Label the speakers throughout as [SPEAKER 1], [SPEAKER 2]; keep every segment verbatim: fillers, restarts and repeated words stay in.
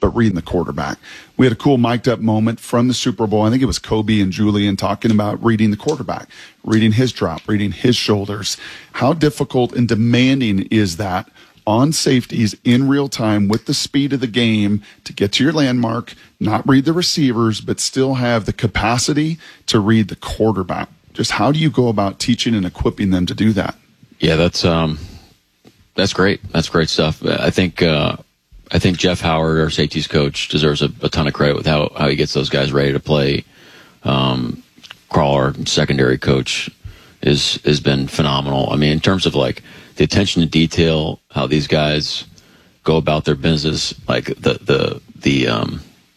[SPEAKER 1] but reading the quarterback. We had a cool mic'd up moment from the Super Bowl. I think it was Kobe and Julian talking about reading the quarterback, reading his drop, reading his shoulders. How difficult and demanding is that on safeties in real time with the speed of the game to get to your landmark, not read the receivers, but still have the capacity to read the quarterback? Just how do you go about teaching and equipping them to do that?
[SPEAKER 2] Yeah, that's um, that's great. That's great stuff. I think uh, I think Jeff Howard, our safeties coach, deserves a, a ton of credit with how, how he gets those guys ready to play. Um, Carl, our secondary coach, is has been phenomenal. I mean, in terms of like the attention to detail, how these guys go about their business, like the the the um,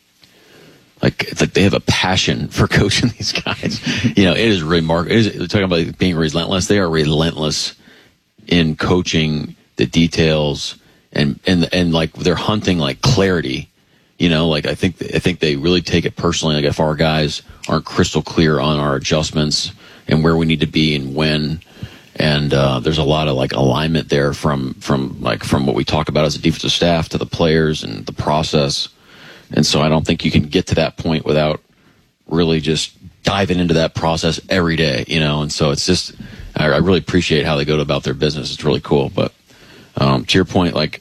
[SPEAKER 2] like it's like they have a passion for coaching these guys. You know, it is remarkable. It is, talking about being relentless. They are relentless in coaching the details, and and and like they're hunting like clarity. You know, like I think I think they really take it personally. Like if our guys aren't crystal clear on our adjustments and where we need to be and when. And uh, there's a lot of like alignment there from from like from what we talk about as a defensive staff to the players and the process. And so I don't think you can get to that point without really just diving into that process every day, you know. And so it's just I, I really appreciate how they go about their business. It's really cool. But um, to your point, like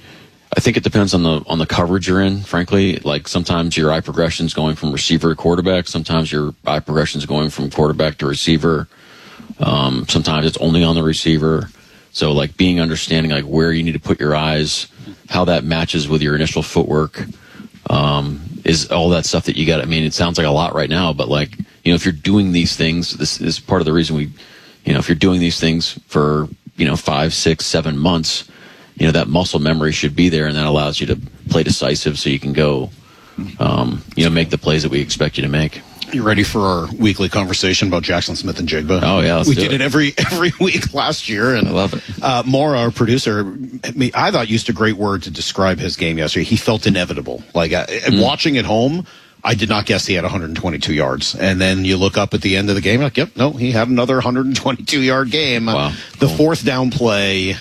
[SPEAKER 2] I think it depends on the on the coverage you're in. Frankly, like sometimes your eye progression is going from receiver to quarterback. Sometimes your eye progression is going from quarterback to receiver. Um, sometimes it's only on the receiver. So like being understanding like where you need to put your eyes, how that matches with your initial footwork, um, is all that stuff that you got. I mean, it sounds like a lot right now, but like, you know, if you're doing these things, this is part of the reason we, you know, if you're doing these things for, you know, five, six, seven months, you know, that muscle memory should be there, and that allows you to play decisive so you can go, um, you know, make the plays that we expect you to make.
[SPEAKER 3] You ready for our weekly conversation about Jackson Smith and Jigba?
[SPEAKER 2] Oh yeah, let's
[SPEAKER 3] we
[SPEAKER 2] do
[SPEAKER 3] did
[SPEAKER 2] it.
[SPEAKER 3] it every every week last year, and
[SPEAKER 2] I love it.
[SPEAKER 3] Uh, Maura, our producer, me, I thought used a great word to describe his game yesterday. He felt inevitable. Like uh, mm. watching at home, I did not guess he had one hundred twenty-two yards, and then you look up at the end of the game, like, yep, no, he had another one hundred twenty-two yard game.
[SPEAKER 2] Wow.
[SPEAKER 3] The
[SPEAKER 2] cool.
[SPEAKER 3] fourth down play.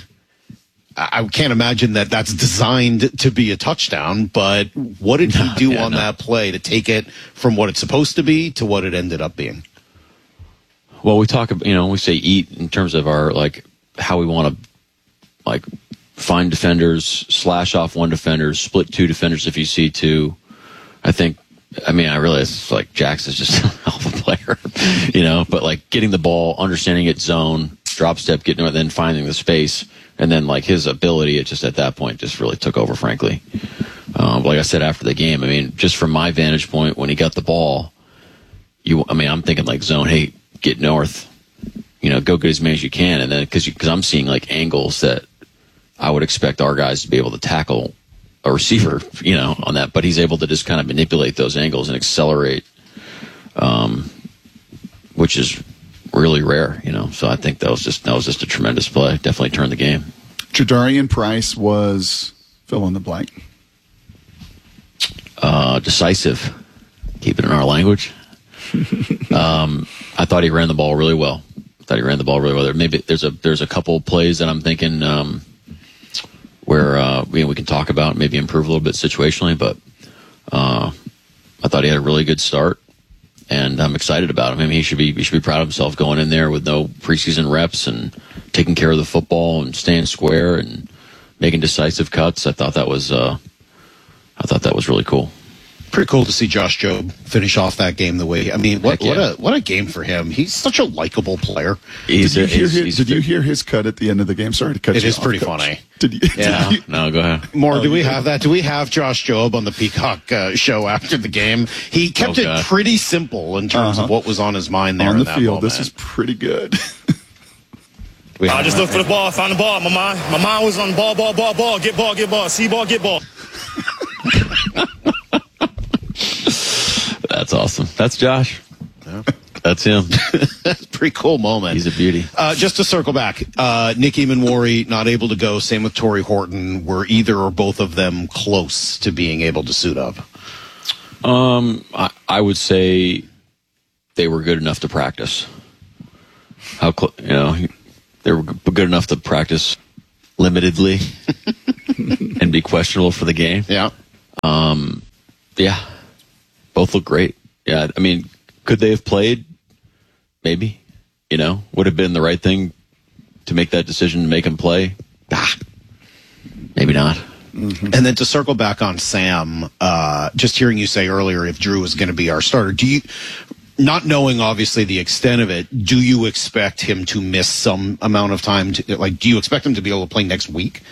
[SPEAKER 3] I can't imagine that that's designed to be a touchdown, but what did he do yeah, on no. that play to take it from what it's supposed to be to what it ended up being?
[SPEAKER 2] Well, we talk about, you know, we say eat in terms of our, like, how we want to, like, find defenders, slash off one defender, split two defenders if you see two. I think, I mean, I realize, like, Jax is just an alpha player, you know, but, like, getting the ball, understanding its zone, drop step, getting it, then finding the space. And then, like, his ability, it just at that point just really took over, frankly. Um, like I said after the game, I mean, just from my vantage point, when he got the ball, you, I mean, I'm thinking, like, zone, hey, get north, you know, go get as many as you can. And then, because because I'm seeing, like, angles that I would expect our guys to be able to tackle a receiver, you know, on that. But he's able to just kind of manipulate those angles and accelerate, um, which is really rare, you know. So I think that was just that was just a tremendous play. Definitely turned the game.
[SPEAKER 1] Jadarian Price was fill in the blank.
[SPEAKER 2] Uh, decisive. Keep it in our language. um, I thought he ran the ball really well. I thought he ran the ball really well. There maybe there's a there's a couple plays that I'm thinking um, where uh, we we can talk about, maybe improve a little bit situationally, but uh, I thought he had a really good start. And I'm excited about him. I mean, he should be he should be proud of himself going in there with no preseason reps and taking care of the football and staying square and making decisive cuts. I thought that was uh, I thought that was really cool.
[SPEAKER 3] Pretty cool to see Josh Jobe finish off that game the way. I mean, what,
[SPEAKER 2] yeah.
[SPEAKER 3] what a what a game for him. He's such a likable player.
[SPEAKER 2] He's,
[SPEAKER 1] did you, hear,
[SPEAKER 2] he's,
[SPEAKER 1] his,
[SPEAKER 2] he's,
[SPEAKER 1] did you hear his cut at the end of the game? Sorry to cut
[SPEAKER 3] it
[SPEAKER 1] you
[SPEAKER 3] is
[SPEAKER 1] off.
[SPEAKER 3] pretty
[SPEAKER 1] Coach.
[SPEAKER 3] funny.
[SPEAKER 1] Did you,
[SPEAKER 2] yeah.
[SPEAKER 1] Did you,
[SPEAKER 2] no, go ahead.
[SPEAKER 3] More,
[SPEAKER 1] oh,
[SPEAKER 3] do we
[SPEAKER 1] yeah.
[SPEAKER 3] have that? Do we have Josh Jobe on the Peacock uh, show after the game? He kept
[SPEAKER 2] oh,
[SPEAKER 3] it
[SPEAKER 2] God.
[SPEAKER 3] pretty simple in terms
[SPEAKER 1] uh-huh.
[SPEAKER 3] of what was on his mind there
[SPEAKER 1] on
[SPEAKER 3] in
[SPEAKER 1] the
[SPEAKER 3] that
[SPEAKER 1] field.
[SPEAKER 3] moment.
[SPEAKER 1] This is pretty good.
[SPEAKER 4] I just looked for the ball, found the ball. My mind, my mind was on ball, ball, ball, ball, get ball, get ball, see ball, get ball.
[SPEAKER 2] That's awesome. That's Josh.
[SPEAKER 3] Yeah.
[SPEAKER 2] That's him.
[SPEAKER 3] That's a pretty cool moment.
[SPEAKER 2] He's a beauty.
[SPEAKER 3] Uh, just to circle back, uh, Nicky Manwari not able to go. Same with Torrey Horton. Were either or both of them close to being able to suit up?
[SPEAKER 2] Um, I, I would say they were good enough to practice. How cl- you know they were good enough to practice limitedly and be questionable for the game.
[SPEAKER 3] Yeah.
[SPEAKER 2] Um, yeah, both look great. Yeah, I mean, could they have played? Maybe, you know, would have been the right thing to make that decision to make him play. Ah, maybe not.
[SPEAKER 3] Mm-hmm. And then to circle back on Sam, uh, just hearing you say earlier, if Drew is going to be our starter, do you, not knowing obviously the extent of it, do you expect him to miss some amount of time? To, like, do you expect him to be able to play next week?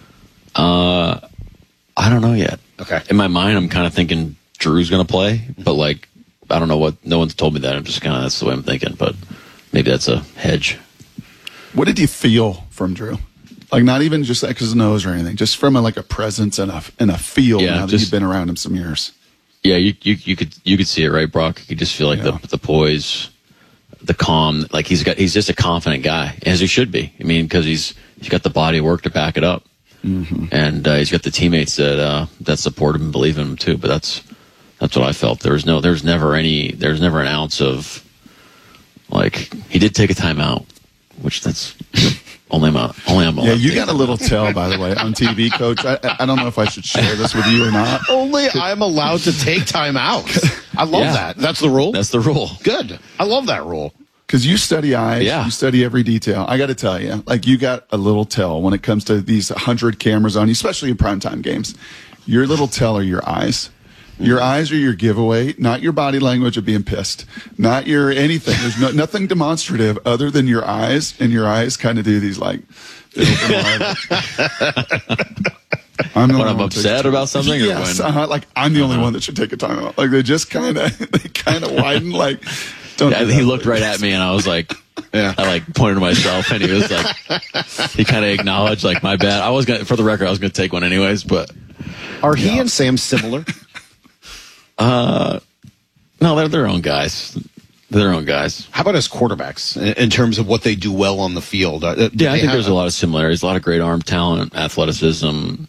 [SPEAKER 2] Uh, I don't know yet.
[SPEAKER 3] Okay.
[SPEAKER 2] In my mind, I'm kind of thinking Drew's going to play, but like, I don't know what, no one's told me that. I'm just kind of, that's the way I'm thinking, but maybe that's a hedge.
[SPEAKER 1] What did you feel from Drew? Like, not even just like his nose or anything, just from a, like a presence and a, and a feel
[SPEAKER 2] Yeah,
[SPEAKER 1] now that
[SPEAKER 2] just-
[SPEAKER 1] you've been around him some years.
[SPEAKER 2] Yeah, you, you you could you could see it, right, Brock? You could just feel like
[SPEAKER 1] Yeah.
[SPEAKER 2] the the poise, the calm. Like he's got he's just a confident guy, as he should be. I mean, because he's he's got the body of work to back it up, mm-hmm. and uh, he's got the teammates that uh, that support him and believe in him too. But that's that's what I felt. There was no, there's never any, there's never an ounce of like he did take a timeout, which that's. Only I'm a, only I'm a
[SPEAKER 1] Yeah, you got a little tell, by the way, on T V, Coach. I, I don't know if I should share this with you or not.
[SPEAKER 3] Only I'm allowed to take time out. I love
[SPEAKER 2] Yeah.
[SPEAKER 3] that. That's the rule?
[SPEAKER 2] That's the rule.
[SPEAKER 3] Good. I love that rule.
[SPEAKER 1] Because you study eyes,
[SPEAKER 2] Yeah.
[SPEAKER 1] you study every detail. I got to tell you, like you got a little tell when it comes to these one hundred cameras on you, especially in primetime games. Your little tell are your eyes. Your eyes are your giveaway, not your body language of being pissed, not your anything. There's no, nothing demonstrative other than your eyes, and your eyes kind of do these like. they open wide. I'm the
[SPEAKER 2] When
[SPEAKER 1] only
[SPEAKER 2] I'm
[SPEAKER 1] one that
[SPEAKER 2] upset
[SPEAKER 1] takes a
[SPEAKER 2] about something, or
[SPEAKER 1] yes,
[SPEAKER 2] when-
[SPEAKER 1] uh-huh, like I'm the only one that should take a time out. Like they just kind of, they kind of widen. Like, don't.
[SPEAKER 2] Yeah,
[SPEAKER 1] do
[SPEAKER 2] he
[SPEAKER 1] that,
[SPEAKER 2] looked
[SPEAKER 1] please.
[SPEAKER 2] right at me, and I was like,
[SPEAKER 3] Yeah.
[SPEAKER 2] I like pointed to myself, and he was like, he kind of acknowledged like my bad. I was gonna, for the record, I was gonna take one anyways, but
[SPEAKER 3] Are he and Sam similar?
[SPEAKER 2] no, they're their own guys. They're their own guys.
[SPEAKER 3] How about as quarterbacks in, in terms of what they do well on the field? Uh, do
[SPEAKER 2] Yeah, I
[SPEAKER 3] they
[SPEAKER 2] think
[SPEAKER 3] have-
[SPEAKER 2] there's a lot of similarities, a lot of great arm talent, athleticism.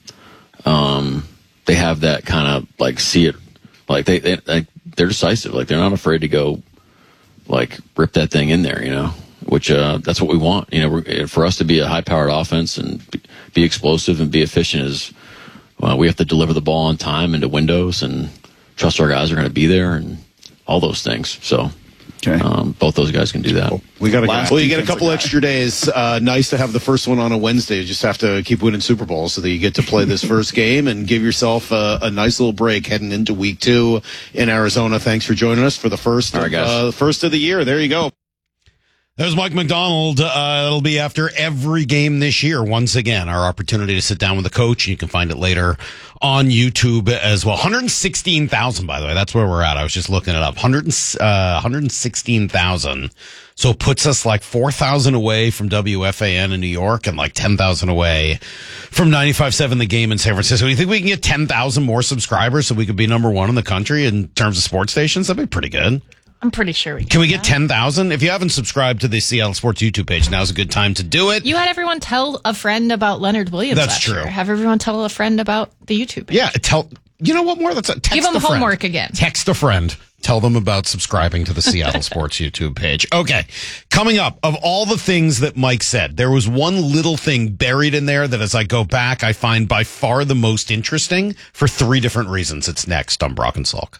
[SPEAKER 2] Um, they have that kind of like see it, like they, they like they're decisive. Like they're not afraid to go, like rip that thing in there, you know. Which uh, that's what we want, you know. We're, for us to be a high-powered offense and be, be explosive and be efficient is, well, we have to deliver the ball on time into windows and trust our guys are going to be there and all those things. So.
[SPEAKER 1] Okay.
[SPEAKER 2] Um, both those guys can do that.
[SPEAKER 3] We got a
[SPEAKER 1] Last
[SPEAKER 3] well, you get a
[SPEAKER 1] defensive
[SPEAKER 3] couple
[SPEAKER 1] guy.
[SPEAKER 3] extra days. Uh, nice to have the first one on a Wednesday. You just have to keep winning Super Bowls so that you get to play this first game and give yourself a, a nice little break heading into week two in Arizona. Thanks for joining us for the first,
[SPEAKER 2] All right,
[SPEAKER 3] of,
[SPEAKER 2] guys.
[SPEAKER 3] uh, first of the year. There you go.
[SPEAKER 5] There's Mike McDonald. Uh, it'll be after every game this year. Once again, our opportunity to sit down with the coach. You can find it later on YouTube as well. one hundred sixteen thousand, by the way. That's where we're at. I was just looking it up. one hundred, uh, one hundred sixteen thousand. So it puts us like four thousand away from W F A N in New York and like ten thousand away from ninety-five point seven The Game in San Francisco. You think we can get ten thousand more subscribers so we could be number one in the country in terms of sports stations? That'd be pretty good.
[SPEAKER 6] I'm pretty sure we can.
[SPEAKER 5] Can we get ten thousand? If you haven't subscribed to the Seattle Sports YouTube page, now's a good time to do it.
[SPEAKER 6] You had everyone tell a friend about Leonard Williams.
[SPEAKER 5] That's
[SPEAKER 6] last
[SPEAKER 5] true.
[SPEAKER 6] year. Have everyone tell a friend about the YouTube page.
[SPEAKER 5] Yeah, tell you know what more? That's a text
[SPEAKER 6] Give them
[SPEAKER 5] a friend.
[SPEAKER 6] homework again.
[SPEAKER 5] Text a friend. Tell them about subscribing to the Seattle Sports YouTube page. Okay. Coming up, of all the things that Mike said, there was one little thing buried in there that as I go back, I find by far the most interesting for three different reasons. It's next on Brock and Salk.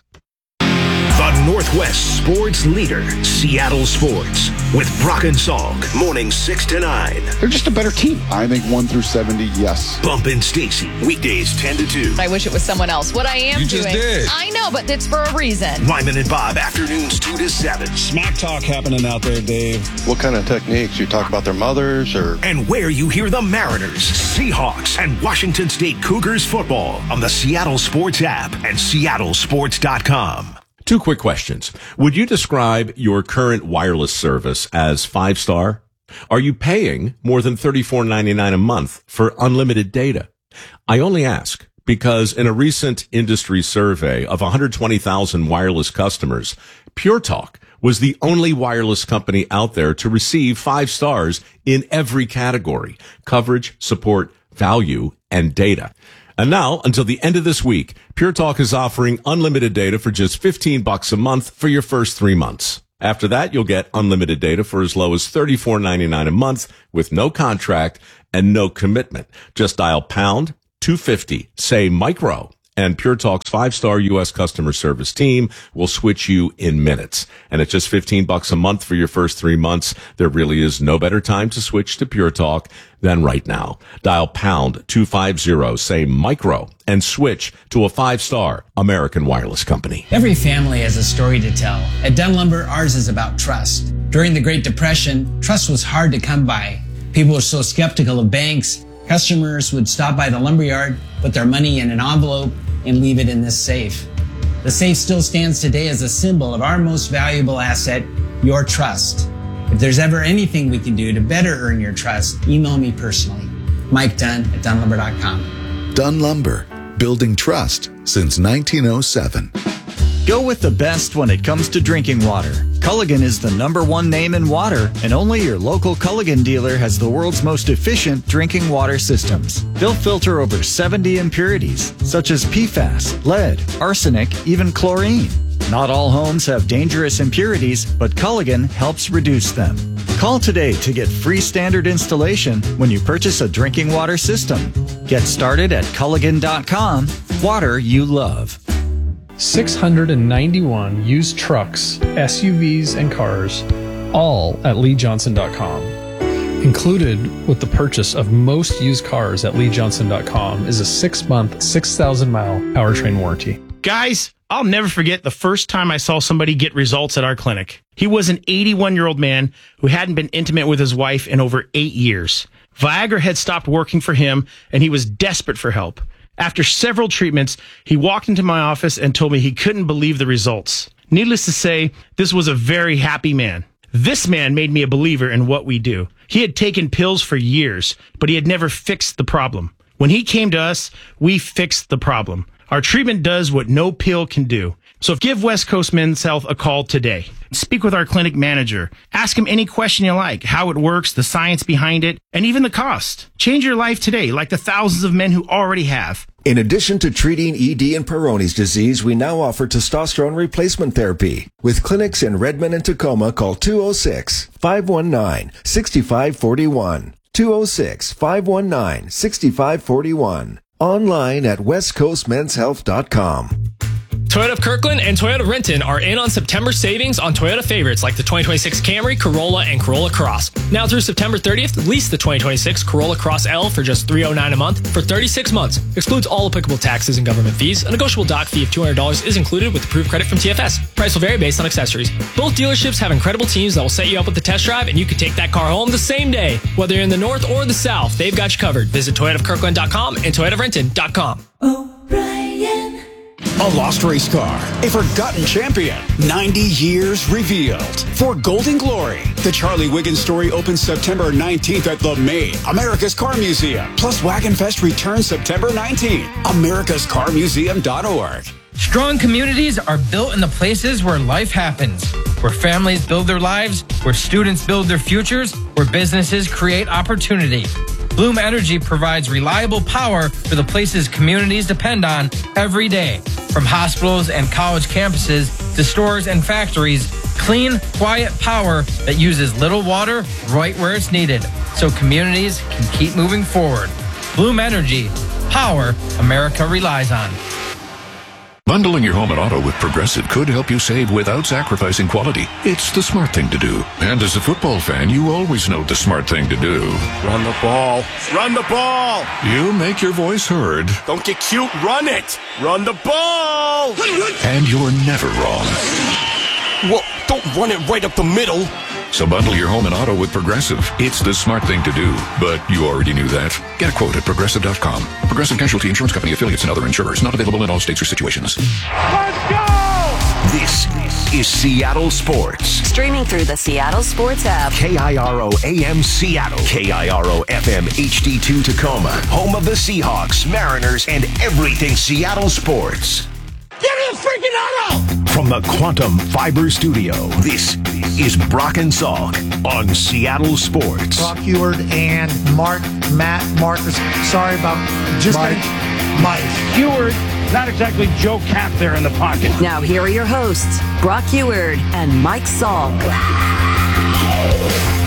[SPEAKER 7] The Northwest sports leader, Seattle Sports, with Brock and Salk, morning six to nine.
[SPEAKER 3] They're just a better team.
[SPEAKER 1] I think one through seventy, yes.
[SPEAKER 7] Bump and Stacy, weekdays ten to two.
[SPEAKER 8] I wish it was someone else. What I am
[SPEAKER 9] You
[SPEAKER 8] doing.
[SPEAKER 9] just did.
[SPEAKER 8] I know, but it's for a reason.
[SPEAKER 7] Wyman and Bob, afternoons two to seven.
[SPEAKER 9] Smack talk happening out there, Dave.
[SPEAKER 10] What kind of techniques? You talk about their mothers or?
[SPEAKER 7] And where you hear the Mariners, Seahawks, and Washington State Cougars football on the Seattle Sports app and seattle sports dot com.
[SPEAKER 11] Two quick questions. Would you describe your current wireless service as five-star? Are you paying more than thirty-four ninety-nine a month for unlimited data? I only ask because in a recent industry survey of one hundred twenty thousand wireless customers, Pure Talk was the only wireless company out there to receive five stars in every category: coverage, support, value, and data. And now, until the end of this week, Pure Talk is offering unlimited data for just fifteen bucks a month for your first three months. After that, you'll get unlimited data for as low as thirty-four ninety-nine a month with no contract and no commitment. Just dial pound two fifty, say micro, And Pure Talk's five-star U S customer service team will switch you in minutes. And at just fifteen bucks a month for your first three months, there really is no better time to switch to Pure Talk than right now. Dial pound two fifty, say micro, and switch to a five-star American Wireless company.
[SPEAKER 12] Every family has a story to tell. At Dunn Lumber, ours is about trust. During the Great Depression, trust was hard to come by. People were so skeptical of banks. Customers would stop by the lumberyard, put their money in an envelope, and leave it in this safe. The safe still stands today as a symbol of our most valuable asset, your trust. If there's ever anything we can do to better earn your trust, email me personally. Mike Dunn at dunn lumber dot com.
[SPEAKER 13] Dunn Lumber, building trust since nineteen oh seven.
[SPEAKER 14] Go with the best when it comes to drinking water. Culligan is the number one name in water, and only your local Culligan dealer has the world's most efficient drinking water systems. They'll filter over seventy impurities, such as P FAS, lead, arsenic, even chlorine. Not all homes have dangerous impurities, but Culligan helps reduce them. Call today to get free standard installation when you purchase a drinking water system. Get started at Culligan dot com. Water you love.
[SPEAKER 15] six hundred ninety-one used trucks, S U Vs, and cars, all at Lee Johnson dot com. Included with the purchase of most used cars at Lee Johnson dot com is a six-month, six thousand mile powertrain warranty.
[SPEAKER 16] Guys, I'll never forget the first time I saw somebody get results at our clinic. He was an eighty-one-year-old man who hadn't been intimate with his wife in over eight years. Viagra had stopped working for him, and he was desperate for help. After several treatments, he walked into my office and told me he couldn't believe the results. Needless to say, this was a very happy man. This man made me a believer in what we do. He had taken pills for years, but he had never fixed the problem. When he came to us, we fixed the problem. Our treatment does what no pill can do. So give West Coast Men's Health a call today. Speak with our clinic manager. Ask him any question you like, how it works, the science behind it, and even the cost. Change your life today, like the thousands of men who already have.
[SPEAKER 17] In addition to treating E D and Peyronie's disease, we now offer testosterone replacement therapy. With clinics in Redmond and Tacoma, call two oh six, five one nine, six five four one. two oh six, five one nine, six five four one. Online at west coast men's health dot com.
[SPEAKER 18] Toyota of Kirkland and Toyota of Renton are in on September savings on Toyota favorites like the twenty twenty-six Camry, Corolla, and Corolla Cross. Now through September thirtieth, lease the twenty twenty-six Corolla Cross L for just three hundred nine dollars a month for thirty-six months. Excludes all applicable taxes and government fees. A negotiable dock fee of two hundred dollars is included with approved credit from T F S. Price will vary based on accessories. Both dealerships have incredible teams that will set you up with the test drive, and you can take that car home the same day. Whether you're in the north or the south, they've got you covered. Visit Toyota of Kirkland dot com and Toyota of Renton dot com.
[SPEAKER 19] A lost race car, a forgotten champion, ninety years revealed. For Golden Glory, the Charlie Wiggins story opens September nineteenth at the Maine, America's Car Museum. Plus, Wagon Fest returns September nineteenth. americas car museum dot org.
[SPEAKER 20] Strong communities are built in the places where life happens, where families build their lives, where students build their futures, where businesses create opportunity. Bloom Energy provides reliable power for the places communities depend on every day. From hospitals and college campuses to stores and factories, clean, quiet power that uses little water right where it's needed, so communities can keep moving forward. Bloom Energy, power America relies on.
[SPEAKER 21] Bundling your home and auto with Progressive could help you save without sacrificing quality. It's the smart thing to do. And as a football fan, you always know the smart thing to do.
[SPEAKER 4] Run the ball. Run the ball.
[SPEAKER 21] You make your voice heard.
[SPEAKER 4] Don't get cute. Run it. Run the ball.
[SPEAKER 21] And you're never wrong.
[SPEAKER 4] Well, don't run it right up the middle.
[SPEAKER 21] So bundle your home and auto with Progressive. It's the smart thing to do. But you already knew that. Get a quote at progressive dot com. Progressive Casualty Insurance Company affiliates and other insurers. Not available in all states or situations.
[SPEAKER 7] Let's go!
[SPEAKER 22] This is Seattle Sports.
[SPEAKER 23] Streaming through the Seattle Sports app.
[SPEAKER 22] K I R O A M Seattle. K I R O F M H D two Tacoma. Home of the Seahawks, Mariners, and everything Seattle sports.
[SPEAKER 7] Give me a freaking auto!
[SPEAKER 22] From the Quantum Fiber Studio, this is Brock and Salk on Seattle Sports.
[SPEAKER 24] Brock Huard and Mark, Matt, Marcus. Sorry about just
[SPEAKER 25] Mike.
[SPEAKER 24] Mike.
[SPEAKER 25] Huard, not exactly Joe Cap there in the pocket.
[SPEAKER 23] Now here are your hosts, Brock Huard and Mike Salk.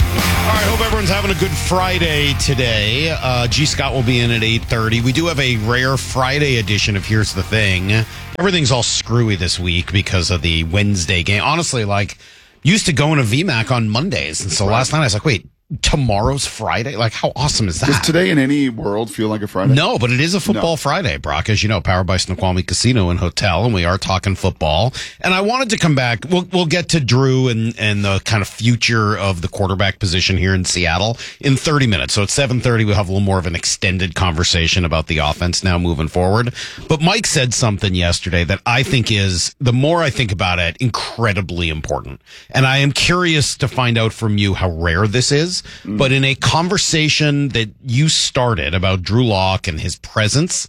[SPEAKER 1] All right, hope everyone's having a good Friday today. Uh, G. Scott will be in at eight thirty. We do have a rare Friday edition of Here's the Thing. Everything's all screwy this week because of the Wednesday game. Honestly, like, used to going to V MAC on Mondays. And so last night I was like, wait, tomorrow's Friday? Like, how awesome is that?
[SPEAKER 2] Does today in any world feel like a Friday?
[SPEAKER 1] No, but it is a football
[SPEAKER 2] No.
[SPEAKER 1] Friday, Brock, as you know, powered by Snoqualmie Casino and Hotel, and we are talking football. And I wanted to come back. We'll, we'll get to Drew and, and the kind of future of the quarterback position here in Seattle in thirty minutes. So at seven thirty, we'll have a little more of an extended conversation about the offense now moving forward. But Mike said something yesterday that I think is, the more I think about it, incredibly important. And I am curious to find out from you how rare this is. Mm. But in a conversation that you started about Drew Lock and his presence,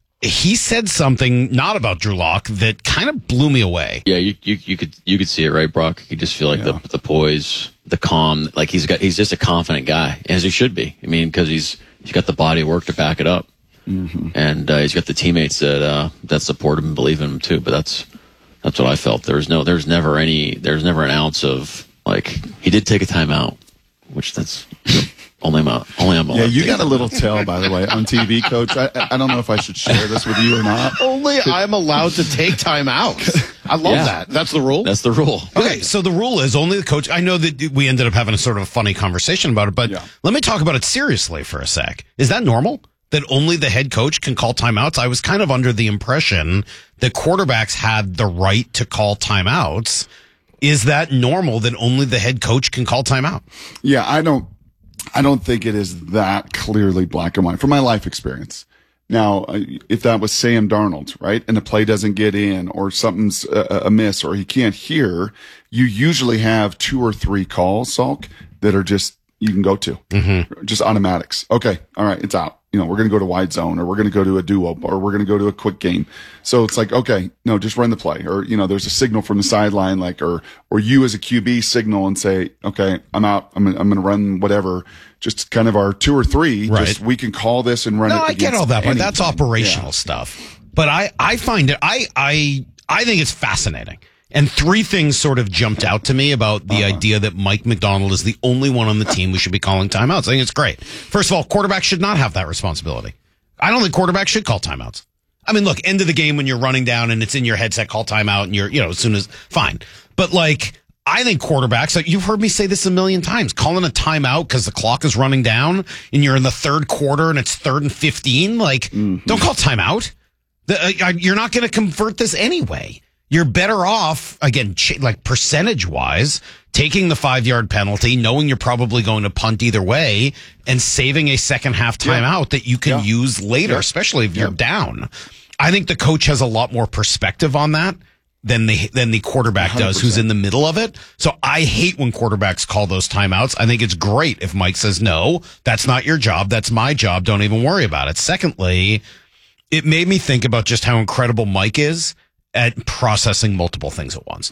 [SPEAKER 1] he said something not about Drew Lock that kind of blew me away.
[SPEAKER 3] Yeah, you you, you could you could see it, right, Brock? You could just feel like yeah. the the poise, the calm, like he's got he's just a confident guy, as he should be. I mean, because he's he's got the body of work to back it up, mm-hmm. and uh, he's got the teammates that uh, that support him and believe in him too. But that's that's what I felt. There's no there's never any there's never an ounce of like he did take a timeout. Which that's only my only I'm
[SPEAKER 2] yeah. You got a little tell, by the way, on T V, Coach. I I don't know if I should share this with you or not.
[SPEAKER 1] Only I'm allowed to take timeouts. I love yeah. that. That's the rule.
[SPEAKER 3] That's the rule.
[SPEAKER 1] Okay, so the rule is only the coach. I know that we ended up having a sort of a funny conversation about it, but yeah. let me talk about it seriously for a sec. Is that normal? That only the head coach can call timeouts? I was kind of under the impression that quarterbacks had the right to call timeouts. Is that normal that only the head coach can call timeout?
[SPEAKER 2] Yeah, I don't, I don't think it is that clearly black and white from my life experience. Now, if that was Sam Darnold, right, and the play doesn't get in or something's uh, amiss or he can't hear, you usually have two or three calls, Salk, that are just, you can go to. Mm-hmm. Just automatics. Okay, all right, it's out. You know, we're going to go to wide zone or we're going to go to a duo or we're going to go to a quick game. So it's like, okay, no, just run the play. Or, you know, there's a signal from the sideline, like, or, or you as a Q B signal and say, okay, I'm out. I'm, I'm going to run whatever. Just kind of our two or three.
[SPEAKER 1] Right.
[SPEAKER 2] Just, we can call this and run
[SPEAKER 1] no,
[SPEAKER 2] it.
[SPEAKER 1] No, I get all that, but that's operational
[SPEAKER 2] yeah.
[SPEAKER 1] stuff. But I, I find it, I, I, I think it's fascinating. And three things sort of jumped out to me about the uh-huh. idea that Mike McDonald is the only one on the team who should be calling timeouts. I think it's great. First of all, quarterbacks should not have that responsibility. I don't think quarterbacks should call timeouts. I mean, look, end of the game when you're running down and it's in your headset, call timeout and you're, you know, as soon as, fine. But like, I think quarterbacks, like you've heard me say this a million times, calling a timeout because the clock is running down and you're in the third quarter and it's third and fifteen, like, mm-hmm. don't call timeout. The, uh, you're not going to convert this anyway. You're better off, again, ch- like percentage-wise, taking the five-yard penalty, knowing you're probably going to punt either way, and saving a second-half timeout yeah. that you can yeah. use later, yeah. especially if you're yeah. down. I think the coach has a lot more perspective on that than the than the quarterback one hundred percent does, who's in the middle of it. So I hate when quarterbacks call those timeouts. I think it's great if Mike says, no, that's not your job. That's my job. Don't even worry about it. Secondly, it made me think about just how incredible Mike is at processing multiple things at once.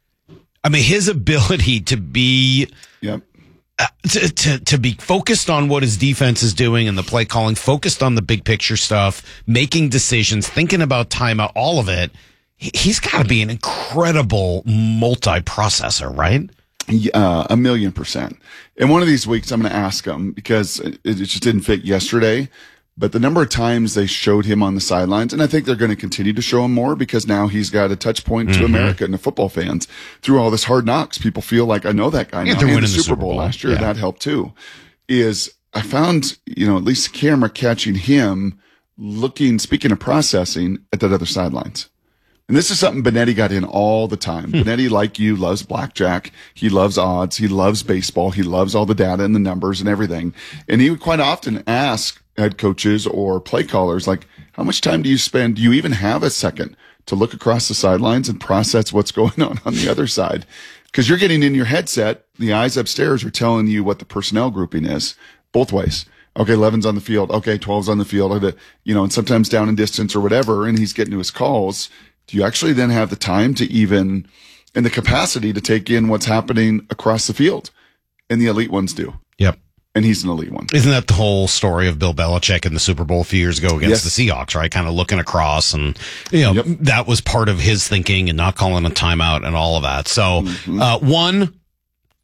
[SPEAKER 1] I mean, his ability to be
[SPEAKER 2] yep.
[SPEAKER 1] uh, to, to to be focused on what his defense is doing and the play calling, focused on the big picture stuff, making decisions, thinking about timeout, all of it. He, he's got to be an incredible multi-processor, right?
[SPEAKER 2] Uh, a million percent. And one of these weeks, I'm going to ask him because it, it just didn't fit yesterday. But the number of times they showed him on the sidelines, and I think they're going to continue to show him more because now he's got a touch point to mm-hmm. America and the football fans through all this Hard Knocks. People feel like, I know that guy
[SPEAKER 1] yeah,
[SPEAKER 2] now.
[SPEAKER 1] They're
[SPEAKER 2] and
[SPEAKER 1] winning
[SPEAKER 2] the Super Bowl, Bowl last year, yeah. that helped too. Is I found, you know, at least the camera catching him looking, speaking of processing, at that other sidelines. And this is something Benetti got in all the time. Hmm. Benetti, like you, loves blackjack. He loves odds. He loves baseball. He loves all the data and the numbers and everything. And he would quite often ask head coaches or play callers, like, how much time do you spend? Do you even have a second to look across the sidelines and process what's going on on the other side? Because you're getting in your headset. The eyes upstairs are telling you what the personnel grouping is both ways. Okay, eleven's on the field. Okay, twelve's on the field. You know, and sometimes down in distance or whatever, and he's getting to his calls. Do you actually then have the time to even, and the capacity to take in what's happening across the field? And the elite ones do.
[SPEAKER 1] Yep.
[SPEAKER 2] And he's an elite one.
[SPEAKER 1] Isn't that the whole story of Bill Belichick in the Super Bowl a few years ago against
[SPEAKER 2] yes.
[SPEAKER 1] the Seahawks, right? Kind of looking across and, you know, yep. that was part of his thinking and not calling a timeout and all of that. So, mm-hmm. uh, one,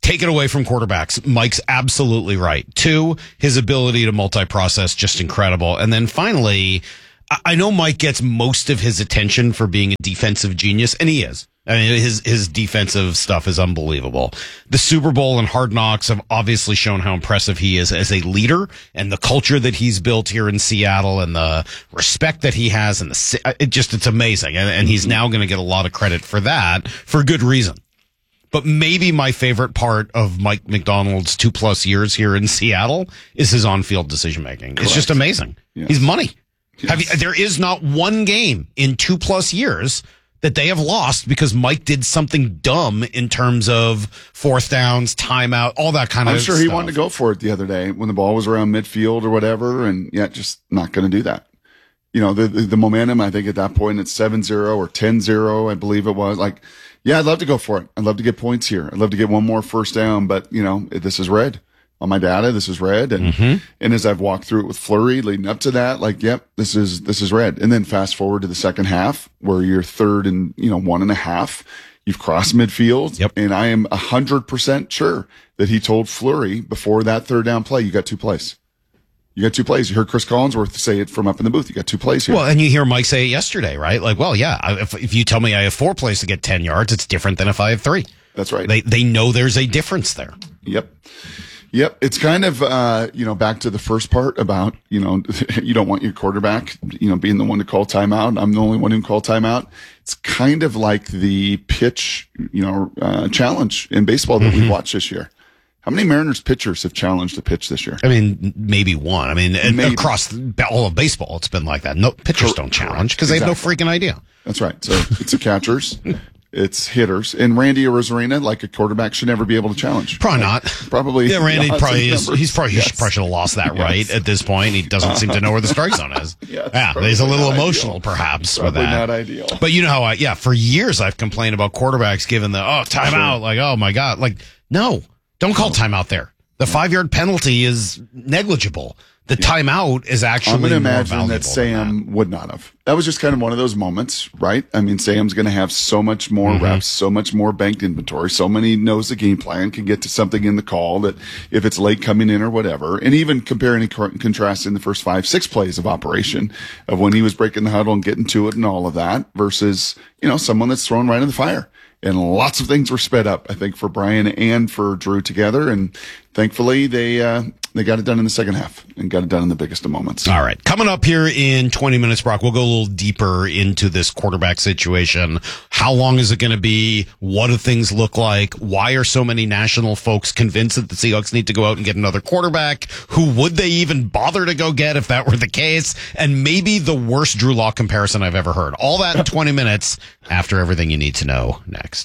[SPEAKER 1] take it away from quarterbacks. Mike's absolutely right. Two, his ability to multi-process, just incredible. And then finally, I know Mike gets most of his attention for being a defensive genius, and he is. I mean, his his defensive stuff is unbelievable. The Super Bowl and Hard Knocks have obviously shown how impressive he is as a leader, and the culture that he's built here in Seattle, and the respect that he has, and the it just it's amazing. And, and he's now going to get a lot of credit for that for good reason. But maybe my favorite part of Mike Macdonald's two plus years here in Seattle is his on-field decision making. It's just amazing. Yes. He's money. Yes. Have you, there is not one game in two plus years that they have lost because Mike did something dumb in terms of fourth downs, timeout, all that kind of
[SPEAKER 2] I'm
[SPEAKER 1] stuff.
[SPEAKER 2] sure he wanted to go for it the other day when the ball was around midfield or whatever, and yeah, just not going to do that. You know, the, the the momentum, I think at that point it's seven zero or ten zero, I believe it was. Like, yeah, I'd love to go for it. I'd love to get points here. I'd love to get one more first down, but, you know, this is red. On my data, this is red. And,
[SPEAKER 1] mm-hmm.
[SPEAKER 2] and as I've walked through it with Fleury leading up to that, like, yep, this is, this is red. And then fast forward to the second half where you're third and, you know, one and a half, you've crossed midfield.
[SPEAKER 1] Yep.
[SPEAKER 2] And I am a hundred percent sure that he told Fleury before that third down play, you got two plays. You got two plays. You heard Chris Collinsworth say it from up in the booth. You got two plays here.
[SPEAKER 1] Well, and you hear Mike say it yesterday, right? Like, well, yeah, if, if you tell me I have four plays to get ten yards, it's different than if I have three.
[SPEAKER 2] That's right.
[SPEAKER 1] They, they know there's a difference there.
[SPEAKER 2] Yep. Yep. It's kind of, uh, you know, back to the first part about, you know, you don't want your quarterback, you know, being the one to call timeout. I'm the only one who can call timeout. It's kind of like the pitch, you know, uh, challenge in baseball that mm-hmm. we've watched this year. How many Mariners pitchers have challenged the pitch this year?
[SPEAKER 1] I mean, maybe one. I mean,
[SPEAKER 2] maybe.
[SPEAKER 1] across all of baseball, it's been like that. No pitchers
[SPEAKER 2] Cor-
[SPEAKER 1] don't challenge because exactly. they have no freaking idea.
[SPEAKER 2] That's right. So it's the catchers. It's hitters. And Randy Arozarena, like a quarterback, should never be able to challenge.
[SPEAKER 1] Probably
[SPEAKER 2] like,
[SPEAKER 1] not.
[SPEAKER 2] Probably.
[SPEAKER 1] Yeah, Randy probably is. He's probably,
[SPEAKER 2] yes.
[SPEAKER 1] he probably should have lost that
[SPEAKER 2] yes.
[SPEAKER 1] right at this point. He doesn't uh, seem to know where the strike zone is.
[SPEAKER 2] yeah,
[SPEAKER 1] yeah he's a little emotional, ideal. perhaps,
[SPEAKER 2] probably
[SPEAKER 1] with that.
[SPEAKER 2] Not ideal.
[SPEAKER 1] But you know how I, yeah, for years I've complained about quarterbacks giving the, oh, timeout. Sure. Like, oh my God. Like, no, don't call timeout there. The five yard penalty is negligible. The yeah. timeout is actually
[SPEAKER 2] I'm going to
[SPEAKER 1] more
[SPEAKER 2] imagine that Sam that. would not have. That was just kind of one of those moments, right? I mean, Sam's going to have so much more mm-hmm. reps, so much more banked inventory, so many knows the game plan, can get to something in the call that if it's late coming in or whatever, and even comparing and contrasting the first five, six plays of operation of when he was breaking the huddle and getting to it and all of that versus, you know, someone that's thrown right in the fire. And lots of things were sped up, I think, for Brian and for Drew together. And thankfully, they uh, they got it done in the second half and got it done in the biggest of moments.
[SPEAKER 1] All right. Coming up here in twenty minutes, Brock, we'll go a little deeper into this quarterback situation. How long is it going to be? What do things look like? Why are so many national folks convinced that the Seahawks need to go out and get another quarterback? Who would they even bother to go get if that were the case? And maybe the worst Drew Lock comparison I've ever heard. All that in twenty minutes after everything you need to know next.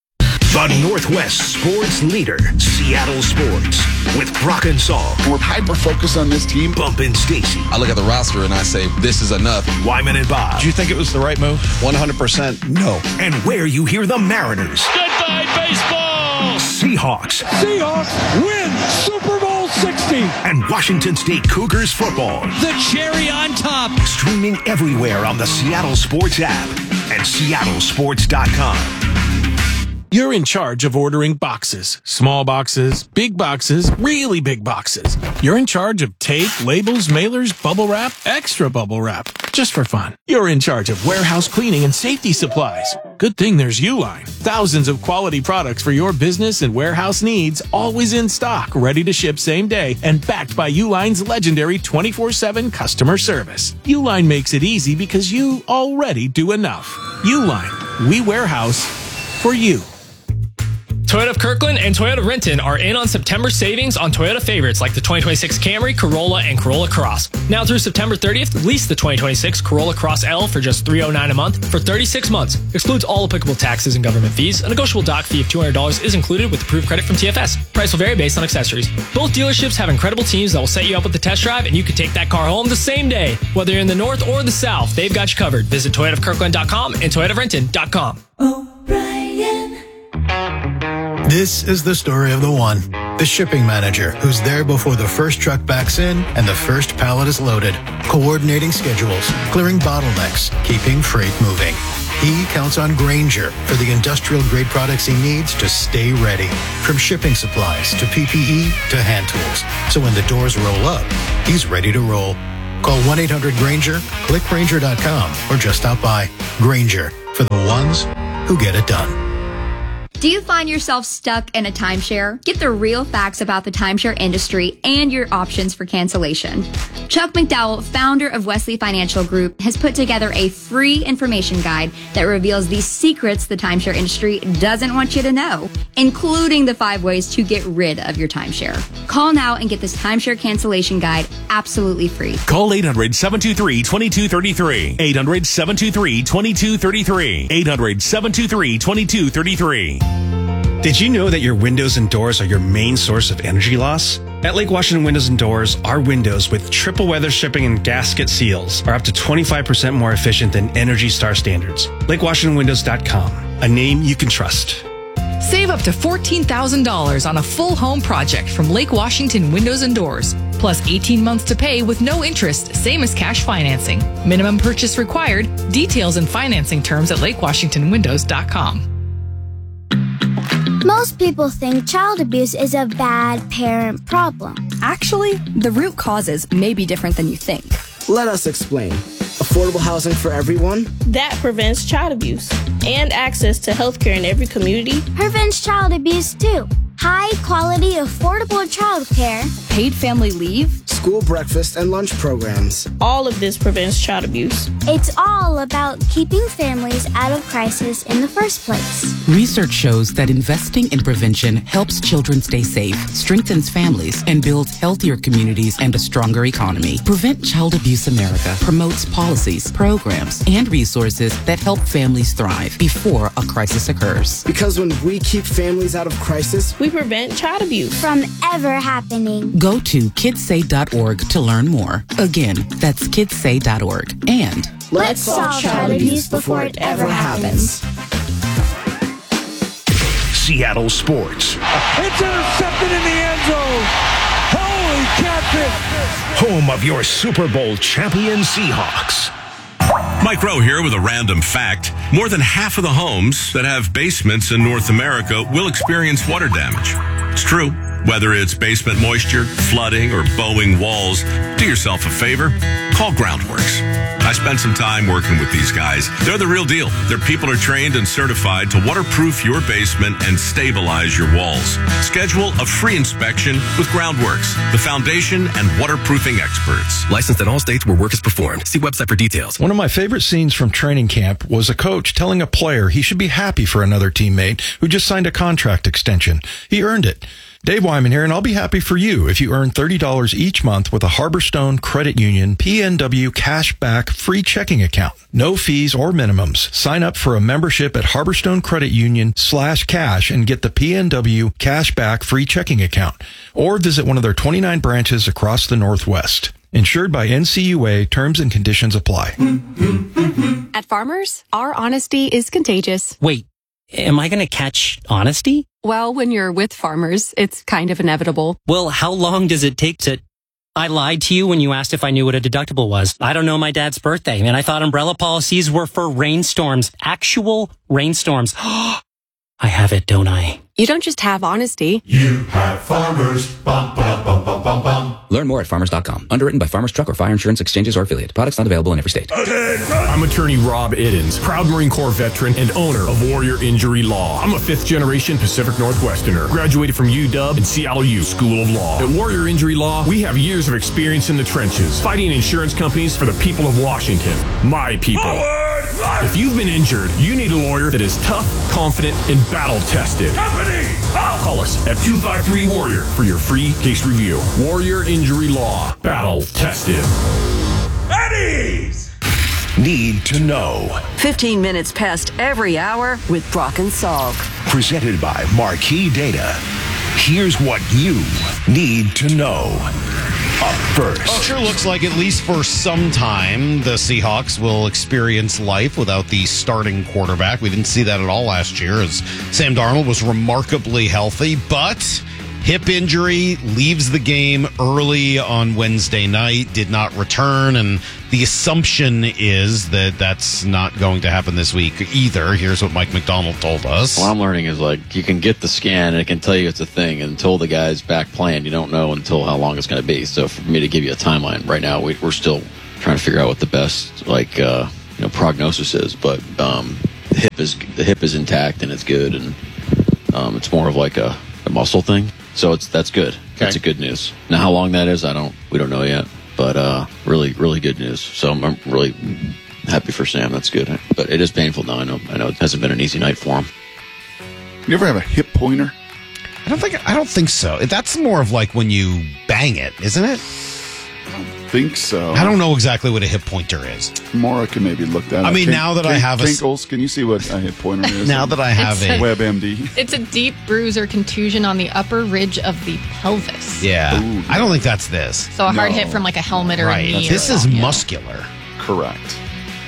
[SPEAKER 22] The Northwest sports leader, Seattle Sports, with Brock and Saul.
[SPEAKER 2] We're hyper-focused on this team.
[SPEAKER 22] Bump and Stacy.
[SPEAKER 5] I look at the roster and I say, this is enough.
[SPEAKER 22] Wyman and Bob.
[SPEAKER 5] Did you think it was the right move? one hundred percent no.
[SPEAKER 22] And where you hear the Mariners.
[SPEAKER 4] Goodbye, baseball!
[SPEAKER 22] Seahawks.
[SPEAKER 25] Seahawks win Super Bowl sixty.
[SPEAKER 22] And Washington State Cougars football.
[SPEAKER 6] The cherry on top.
[SPEAKER 22] Streaming everywhere on the Seattle Sports app and Seattle Sports dot com.
[SPEAKER 8] You're in charge of ordering boxes. Small boxes, big boxes, really big boxes. You're in charge of tape, labels, mailers, bubble wrap, extra bubble wrap. Just for fun. You're in charge of warehouse cleaning and safety supplies. Good thing there's Uline. Thousands of quality products for your business and warehouse needs, always in stock, ready to ship same day, and backed by Uline's legendary twenty-four seven customer service. Uline makes it easy because you already do enough. Uline. We warehouse for you.
[SPEAKER 18] Toyota of Kirkland and Toyota of Renton are in on September savings on Toyota favorites like the twenty twenty-six Camry, Corolla, and Corolla Cross. Now through September thirtieth, lease the twenty twenty-six Corolla Cross L for just three hundred nine dollars a month for thirty-six months. Excludes all applicable taxes and government fees. A negotiable dock fee of two hundred dollars is included with approved credit from T F S. Price will vary based on accessories. Both dealerships have incredible teams that will set you up with the test drive, and you can take that car home the same day. Whether you're in the north or the south, they've got you covered. Visit Toyota of Kirkland dot com and Toyota of Renton dot com.
[SPEAKER 9] O'Brien. This is the story of the one, the shipping manager who's there before the first truck backs in and the first pallet is loaded, coordinating schedules, clearing bottlenecks, keeping freight moving. He counts on Grainger for the industrial-grade products he needs to stay ready. From shipping supplies to P P E to hand tools. So when the doors roll up, he's ready to roll. Call one eight hundred Grainger, click Grainger dot com, or just stop by. Grainger, for the ones who get it done.
[SPEAKER 10] Do you find yourself stuck in a timeshare? Get the real facts about the timeshare industry and your options for cancellation. Chuck McDowell, founder of Wesley Financial Group, has put together a free information guide that reveals the secrets the timeshare industry doesn't want you to know, including the five ways to get rid of your timeshare. Call now and get this timeshare cancellation guide absolutely free.
[SPEAKER 11] Call eight hundred, seven two three, two two three three. eight hundred, seven two three, two two three three. eight hundred, seven two three, two two three three.
[SPEAKER 12] Did you know that your windows and doors are your main source of energy loss? At Lake Washington Windows and Doors, our windows with triple weather shipping and gasket seals are up to twenty-five percent more efficient than Energy Star standards. Lake Washington Windows dot com, a name you can trust.
[SPEAKER 13] Save up to fourteen thousand dollars on a full home project from Lake Washington Windows and Doors. Plus eighteen months to pay with no interest, same as cash financing. Minimum purchase required. Details and financing terms at Lake Washington Windows dot com.
[SPEAKER 14] Most people think child abuse is a bad parent problem.
[SPEAKER 26] Actually, the root causes may be different than you think.
[SPEAKER 27] Let us explain. Affordable housing for everyone?
[SPEAKER 28] That prevents child abuse. And access to healthcare in every community.
[SPEAKER 14] Prevents child abuse too. High quality, affordable childcare.
[SPEAKER 26] Paid family leave.
[SPEAKER 27] School breakfast and lunch programs.
[SPEAKER 28] All of this prevents child abuse.
[SPEAKER 14] It's all about keeping families out of crisis in the first place.
[SPEAKER 29] Research shows that investing in prevention helps children stay safe, strengthens families, and builds healthier communities and a stronger economy. Prevent Child Abuse America promotes policies, programs, and resources that help families thrive before a crisis occurs.
[SPEAKER 27] Because when we keep families out of crisis,
[SPEAKER 28] we prevent child abuse
[SPEAKER 14] from ever happening.
[SPEAKER 29] Go to kids say dot org to learn more. Again, that's kids say dot org. And
[SPEAKER 14] let's solve child abuse before it ever happens.
[SPEAKER 22] Seattle Sports.
[SPEAKER 25] It's intercepted in the end zone. Holy catfish.
[SPEAKER 22] Home of your Super Bowl champion Seahawks.
[SPEAKER 30] Mike Rowe here with a random fact. More than half of the homes that have basements in North America will experience water damage. It's true. Whether it's basement moisture, flooding, or bowing walls, do yourself a favor. Call Groundworks. I spent some time working with these guys. They're the real deal. Their people are trained and certified to waterproof your basement and stabilize your walls. Schedule a free inspection with Groundworks, the foundation and waterproofing experts.
[SPEAKER 31] Licensed in all states where work is performed. See website for details.
[SPEAKER 32] One of my favorite scenes from training camp was a coach telling a player he should be happy for another teammate who just signed a contract extension. He earned it. Dave Wyman here, and I'll be happy for you if you earn thirty dollars each month with a Harborstone Credit Union P N W Cashback free checking account. No fees or minimums. Sign up for a membership at Harborstone Credit Union slash cash and get the P N W Cashback free checking account. Or visit one of their twenty-nine branches across the Northwest. Insured by N C U A, terms and conditions apply.
[SPEAKER 33] At Farmers, our honesty is contagious.
[SPEAKER 34] Wait, am I going to catch honesty?
[SPEAKER 33] Well, when you're with Farmers, it's kind of inevitable.
[SPEAKER 34] Well, how long does it take to... I lied to you when you asked if I knew what a deductible was. I don't know my dad's birthday, and I thought umbrella policies were for rainstorms. Actual rainstorms. I have it, don't I?
[SPEAKER 33] You don't just have honesty.
[SPEAKER 35] You have Farmers. Bum, bum, bum, bum, bum, bum.
[SPEAKER 36] Learn more at farmers dot com. Underwritten by Farmers Truck or Fire Insurance Exchanges or affiliate. Products not available in every state.
[SPEAKER 37] I'm attorney Rob Iddens, proud Marine Corps veteran and owner of Warrior Injury Law. I'm a fifth generation Pacific Northwesterner. Graduated from U W and Seattle U School of Law. At Warrior Injury Law, we have years of experience in the trenches, fighting insurance companies for the people of Washington. My people. Forward! If you've been injured, you need a lawyer that is tough, confident, and battle-tested. Company! Call us at two five three Warrior for your free case review. Warrior Injury Law. Battle-tested.
[SPEAKER 22] Eddie's! Need to know.
[SPEAKER 23] fifteen minutes past every hour with Brock and Salk.
[SPEAKER 22] Presented by Marquee Data. Here's what you need to know. Up first.
[SPEAKER 1] Well, it sure looks like, at least for some time, the Seahawks will experience life without the starting quarterback. We didn't see that at all last year, as Sam Darnold was remarkably healthy, but hip injury, leaves the game early on Wednesday night, did not return, and the assumption is that that's not going to happen this week either. Here's what Mike McDonald told us.
[SPEAKER 2] What I'm learning is, like, you can get the scan and it can tell you it's a thing, and until the guy's back playing, you don't know until how long it's going to be. So for me to give you a timeline right now, we, we're still trying to figure out what the best, like, uh, you know, prognosis is. But um, the hip is the hip is intact and it's good, and um, it's more of like a, a muscle thing. So it's that's good. Okay. That's a good news. Now, how long that is, I don't. We don't know yet. But uh, really, really good news. So I'm really happy for Sam. That's good. But it is painful now. I know. I know it hasn't been an easy night for him.
[SPEAKER 3] You ever have a hip pointer?
[SPEAKER 1] I don't think. I don't think so. That's more of like when you bang it, isn't it?
[SPEAKER 3] I don't think so.
[SPEAKER 1] I don't know exactly what a hip pointer is.
[SPEAKER 3] Maura can maybe look that up.
[SPEAKER 1] I mean, Kink, now that
[SPEAKER 3] Kink,
[SPEAKER 1] I have
[SPEAKER 3] Kinkles, a... can you see what a hip pointer is?
[SPEAKER 1] Now that I have
[SPEAKER 4] a,
[SPEAKER 1] a
[SPEAKER 3] WebMD.
[SPEAKER 4] It's a deep bruise or contusion on the upper ridge of the pelvis.
[SPEAKER 1] Yeah.
[SPEAKER 3] Ooh,
[SPEAKER 1] I don't think that's this.
[SPEAKER 4] So a hard
[SPEAKER 3] no.
[SPEAKER 4] hit from like a helmet or
[SPEAKER 1] right.
[SPEAKER 4] a knee.
[SPEAKER 1] This
[SPEAKER 4] or
[SPEAKER 1] is
[SPEAKER 4] something.
[SPEAKER 1] muscular.
[SPEAKER 3] Correct.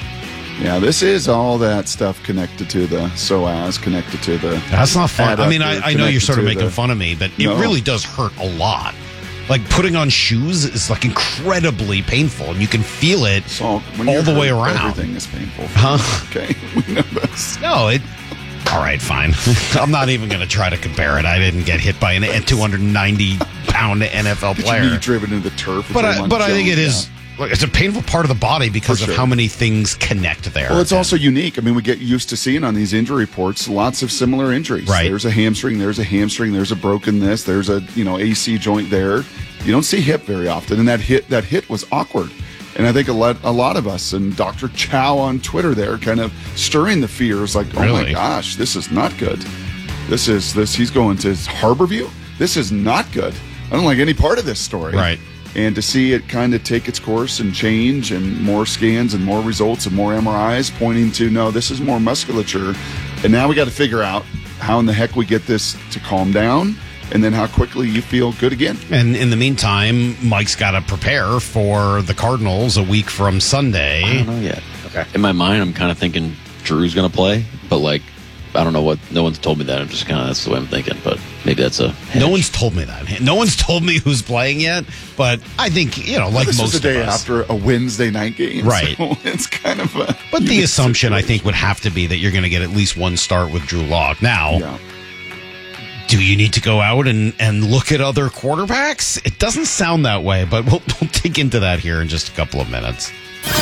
[SPEAKER 3] Yeah, this is all that stuff connected to the psoas, connected to the...
[SPEAKER 1] That's not fun. I mean, I, I know you're sort of making
[SPEAKER 3] the,
[SPEAKER 1] fun of me, but it
[SPEAKER 3] no.
[SPEAKER 1] really does hurt a lot. Like, putting on shoes is, like, incredibly painful, and you can feel it
[SPEAKER 3] so
[SPEAKER 1] all the way around.
[SPEAKER 3] Everything is painful.
[SPEAKER 1] Huh?
[SPEAKER 3] Okay, we know this.
[SPEAKER 1] No, it... All right, fine. I'm not even going to try to compare it. I didn't get hit by a two hundred ninety pound N F L player.
[SPEAKER 3] You driven into the turf.
[SPEAKER 1] But I, but I think it is...
[SPEAKER 3] Yeah.
[SPEAKER 1] Look, it's a painful part of the body because
[SPEAKER 3] sure.
[SPEAKER 1] of how many things connect there.
[SPEAKER 3] Well, it's also unique. I mean, we get used to seeing on these injury reports lots of similar injuries.
[SPEAKER 1] Right.
[SPEAKER 3] There's a hamstring, there's a hamstring, there's a broken this, there's a you know A C joint there. You don't see hip very often, and that hit that hit was awkward. And I think a lot a lot of us and Doctor Chow on Twitter there kind of stirring the fears, like, oh
[SPEAKER 1] Really?
[SPEAKER 3] my gosh, this is not good. This is this. He's going to Harborview. This is not good. I don't like any part of this story.
[SPEAKER 1] Right.
[SPEAKER 3] And to see it kind of take its course and change, and more scans and more results and more M R Is pointing to, no, this is more musculature. And now we got to figure out how in the heck we get this to calm down, and then how quickly you feel good again.
[SPEAKER 1] And in the meantime, Mike's got to prepare for the Cardinals a week from Sunday.
[SPEAKER 2] I don't know yet. Okay. In my mind, I'm kind of thinking Drew's going to play, but like, I don't know what. No one's told me that. I'm just kind of that's the way I'm thinking. But maybe that's a. Hedge.
[SPEAKER 1] No one's told me that. No one's told me who's playing yet. But I think you know, like
[SPEAKER 3] well, this
[SPEAKER 1] most
[SPEAKER 3] is the day
[SPEAKER 1] of us,
[SPEAKER 3] after a Wednesday night game,
[SPEAKER 1] right?
[SPEAKER 3] So it's kind of a.
[SPEAKER 1] But the assumption, situation. I think, would have to be that you're going to get at least one start with Drew Lock. Now,
[SPEAKER 3] yeah.
[SPEAKER 1] do you need to go out and, and look at other quarterbacks? It doesn't sound that way, but we'll, we'll dig into that here in just a couple of minutes.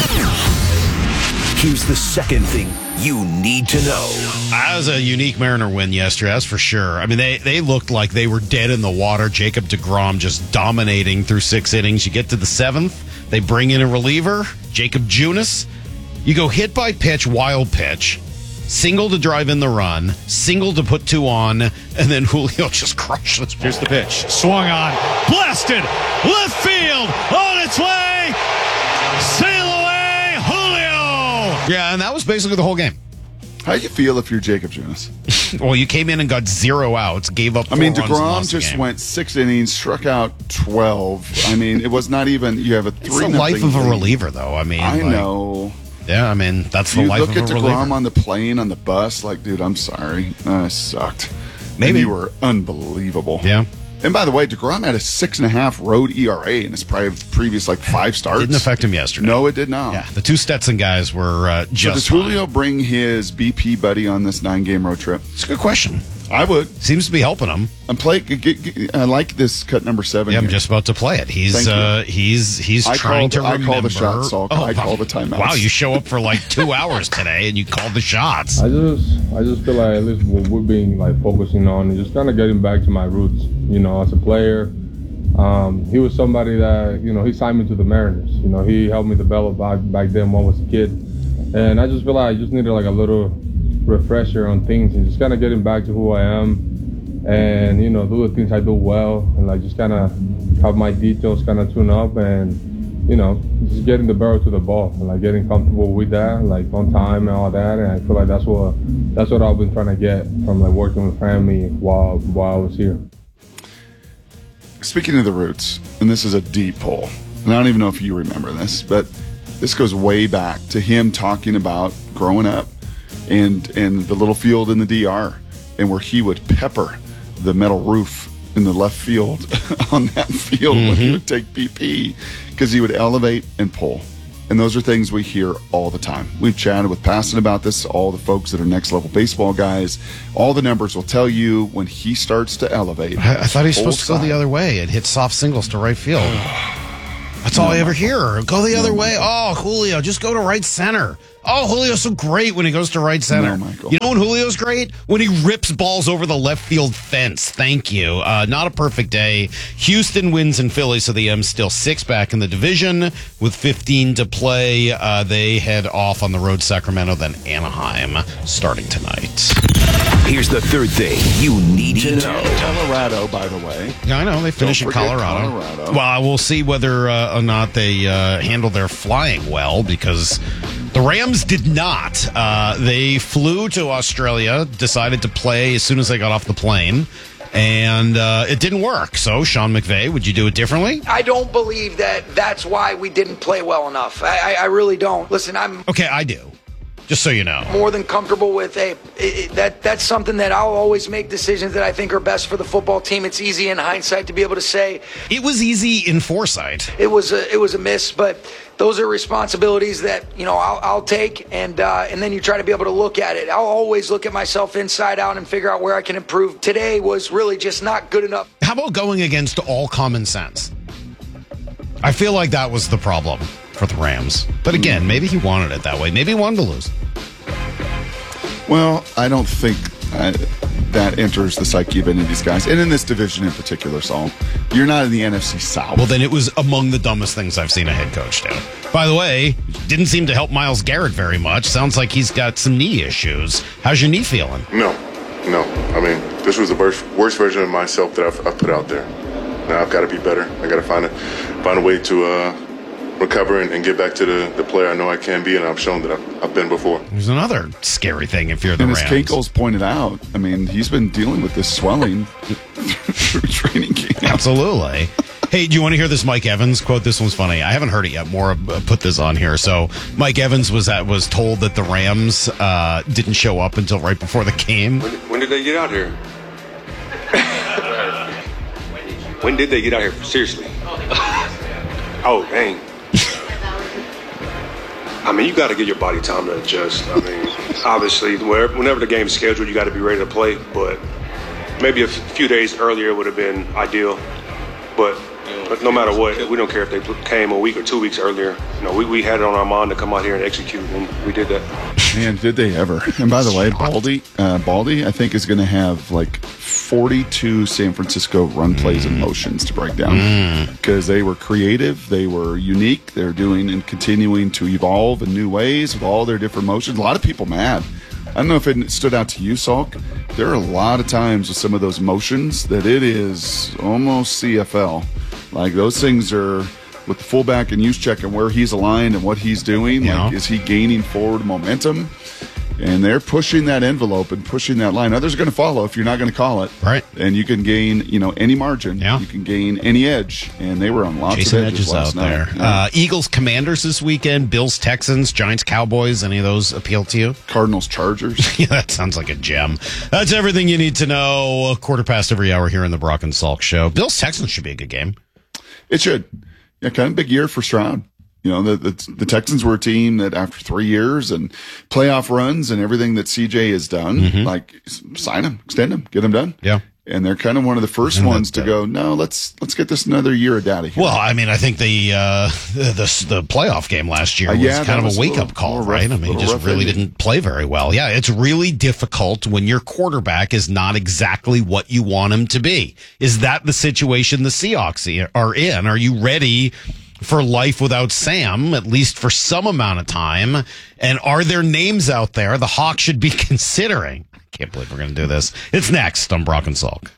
[SPEAKER 22] Here's the second thing you need to know.
[SPEAKER 1] That was a unique Mariner win yesterday, that's for sure. I mean, they, they looked like they were dead in the water. Jacob deGrom just dominating through six innings. You get to the seventh, they bring in a reliever, Jacob Junis. You go hit by pitch, wild pitch, single to drive in the run, single to put two on, and then Julio just crushed this ball.
[SPEAKER 5] Here's the pitch. Swung on. Blasted. Left field. On its way. Sail away, Julio.
[SPEAKER 1] Yeah, and that was basically the whole game.
[SPEAKER 3] How do you feel if you're Jacob Junis?
[SPEAKER 1] Well, you came in and got zero outs, gave up four
[SPEAKER 3] I mean,
[SPEAKER 1] runs and
[SPEAKER 3] DeGrom
[SPEAKER 1] lost the
[SPEAKER 3] just
[SPEAKER 1] game.
[SPEAKER 3] went six innings, struck out twelve. I mean, it was not even, you have a three
[SPEAKER 1] It's the life of a reliever, though. I mean,
[SPEAKER 3] I
[SPEAKER 1] like,
[SPEAKER 3] know.
[SPEAKER 1] Yeah, I mean, that's the
[SPEAKER 3] you
[SPEAKER 1] life
[SPEAKER 3] look
[SPEAKER 1] of
[SPEAKER 3] at
[SPEAKER 1] a
[SPEAKER 3] DeGrom
[SPEAKER 1] reliever.
[SPEAKER 3] on the plane, on the bus, like, dude, I'm sorry. I sucked.
[SPEAKER 1] Maybe.
[SPEAKER 3] And you were unbelievable.
[SPEAKER 1] Yeah.
[SPEAKER 3] And by the way, DeGrom had a six and a half road E R A in his previous like five starts.
[SPEAKER 1] Didn't affect him yesterday.
[SPEAKER 3] No, it did not.
[SPEAKER 1] Yeah, the two Stetson guys were uh, just.
[SPEAKER 3] So does Julio fine. bring his B P buddy on this nine game road trip?
[SPEAKER 1] It's a good question.
[SPEAKER 3] I would.
[SPEAKER 1] Seems to be helping him.
[SPEAKER 3] I'm play. G- g- g- I like this cut number seven.
[SPEAKER 1] Yeah, I'm
[SPEAKER 3] here.
[SPEAKER 1] just about to play it. He's uh, he's he's
[SPEAKER 3] I
[SPEAKER 1] trying
[SPEAKER 3] call,
[SPEAKER 1] to remember.
[SPEAKER 3] I call the shots. So
[SPEAKER 1] oh,
[SPEAKER 3] I call the timeouts.
[SPEAKER 1] Wow, you show up for like two hours today and you call the shots.
[SPEAKER 6] I just I just feel like at least what we're being like focusing on is just kind of getting back to my roots. You know, as a player, um, he was somebody that you know he signed me to the Mariners. You know, he helped me develop back back then when I was a kid, and I just feel like I just needed like a little refresher on things and just kind of getting back to who I am. And, you know, do the things I do well and, like, just kind of have my details kind of tune up and, you know, just getting the barrel to the ball and, like, getting comfortable with that, like, on time and all that. And I feel like that's what that's what I've been trying to get from, like, working with family while, while I was here.
[SPEAKER 3] Speaking of the roots, and this is a deep pull, and I don't even know if you remember this, but this goes way back to him talking about growing up and, and the little field in the D R and where he would pepper the metal roof in the left field on that field mm-hmm. when he would take P P because he would elevate and pull. And those are things we hear all the time. We've chatted with Paston about this, all the folks that are next level baseball guys. All the numbers will tell you when he starts to elevate.
[SPEAKER 1] I, I thought he was supposed side. to go the other way and hit soft singles to right field. That's all no, I ever hear. Go the other no, way. Oh, Julio, just go to right center. Oh, Julio's so great when he goes to right center.
[SPEAKER 3] No, Michael.
[SPEAKER 1] You know when Julio's great? When he rips balls over the left field fence. Thank you. Uh, not a perfect day. Houston wins in Philly, so the M's still six back in the division with fifteen to play. Uh, they head off on the road Sacramento, then Anaheim starting tonight.
[SPEAKER 22] Here's the third thing you need to know.
[SPEAKER 3] Colorado, by the way.
[SPEAKER 1] Yeah, I know. They finish in Colorado. Colorado. Well, we'll see whether uh, or not they uh, handle their flying well, because the Rams did not. Uh, they flew to Australia, decided to play as soon as they got off the plane, and uh, it didn't work. So, Sean McVay, would you do it differently?
[SPEAKER 7] I don't believe that that's why we didn't play well enough. I, I, I really don't. Listen, I'm...
[SPEAKER 1] Okay, I do. Just so you know.
[SPEAKER 7] More than comfortable with a it, that that's something that I'll always make decisions that I think are best for the football team. It's easy in hindsight to be able to say
[SPEAKER 1] it was easy in foresight.
[SPEAKER 7] It was a, it was a miss, but those are responsibilities that, you know, I'll, I'll take, and uh, and then you try to be able to look at it. I'll always look at myself inside out and figure out where I can improve. Today was really just not good enough.
[SPEAKER 1] How about going against all common sense? I feel like that was the problem for the Rams. But again, maybe he wanted it that way. Maybe he wanted to lose.
[SPEAKER 3] Well, I don't think uh, that enters the psyche of any of these guys. And in this division in particular, Saul, you're not in the N F C South.
[SPEAKER 1] Well, then it was among the dumbest things I've seen a head coach do. By the way, didn't seem to help Myles Garrett very much. Sounds like he's got some knee issues. How's your knee feeling?
[SPEAKER 8] No, no. I mean, this was the worst, worst version of myself that I've, I've put out there. Now I've got to be better. I got to find a, find a way to... Uh, recover and, and get back to the, the player I know I can be, and I've shown that I've, I've been before.
[SPEAKER 1] There's another scary thing if you're the
[SPEAKER 3] and
[SPEAKER 1] Rams.
[SPEAKER 3] And as Kinkles pointed out, I mean, he's been dealing with this swelling through training camp.
[SPEAKER 1] Absolutely. Hey, do you want to hear this Mike Evans quote? This one's funny. I haven't heard it yet. Maura put this on here. So Mike Evans was at, was told that the Rams uh, didn't show up until right before the game.
[SPEAKER 9] When, when did they get out here? When did they get out here? Seriously. Oh, dang. I mean, you got to give your body time to adjust. I mean, obviously, whenever the game's scheduled, you got to be ready to play. But maybe a few days earlier would have been ideal. But, but no matter what, we don't care if they came a week or two weeks earlier. You know, we, we had it on our mind to come out here and execute, and we did that.
[SPEAKER 3] Man, did they ever. And by the way, Baldy, uh, Baldy, I think, is going to have like forty-two San Francisco run plays and motions to break down. Because mm. they were creative, they were unique, they're doing and continuing to evolve in new ways with all their different motions. A lot of people mad. I don't know if it stood out to you, Salk. There are a lot of times with some of those motions that it is almost C F L. Like, those things are... with the fullback and Juszczyk and where he's aligned and what he's doing, yeah. like, is he gaining forward momentum? And they're pushing that envelope and pushing that line. Others are going to follow if you're not going to call it.
[SPEAKER 1] Right.
[SPEAKER 3] And you can gain, you know, any margin.
[SPEAKER 1] Yeah.
[SPEAKER 3] You can gain any edge. And they were on lots
[SPEAKER 1] Jason
[SPEAKER 3] of edges,
[SPEAKER 1] edges
[SPEAKER 3] last
[SPEAKER 1] out
[SPEAKER 3] night.
[SPEAKER 1] there.
[SPEAKER 3] Yeah.
[SPEAKER 1] Uh, Eagles, Commanders this weekend. Bills, Texans, Giants, Cowboys. Any of those appeal to you?
[SPEAKER 3] Cardinals, Chargers.
[SPEAKER 1] Yeah, that sounds like a gem. That's everything you need to know. A quarter past every hour here in the Brock and Salk Show. Bills, Texans should be a good game.
[SPEAKER 3] It should. Yeah, kind of big year for Stroud. You know, the, the the Texans were a team that after three years and playoff runs and everything that C J has done, mm-hmm. like, sign him, extend him, get him done.
[SPEAKER 1] Yeah.
[SPEAKER 3] And they're kind of one of the first and ones to go, no, let's let's get this another year of data here.
[SPEAKER 1] Well, I mean, I think the uh, the, the playoff game last year was uh, yeah, kind of a wake-up call, right? Rough, I mean, he just really ending. didn't play very well. Yeah, it's really difficult when your quarterback is not exactly what you want him to be. Is that the situation the Seahawks are in? Are you ready for life without Sam, at least for some amount of time? And are there names out there the Hawks should be considering? I can't believe we're going to do this. It's next on Brock and Salk.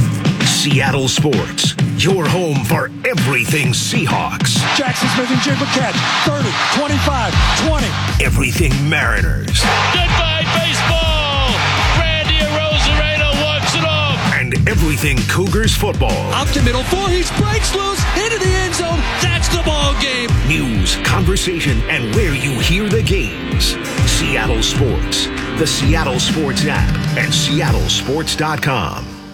[SPEAKER 22] Seattle Sports, your home for everything Seahawks.
[SPEAKER 25] Jackson Smith and Jigba catch. thirty, twenty-five, twenty.
[SPEAKER 22] Everything Mariners.
[SPEAKER 10] Goodbye, baseball. Randy Arozarena walks it off.
[SPEAKER 22] And everything Cougars football.
[SPEAKER 25] Out to middle four, he breaks loose into the end zone. That's the ball game.
[SPEAKER 22] News, conversation, and where you hear the games. Seattle Sports, the Seattle Sports app, and seattle sports dot com.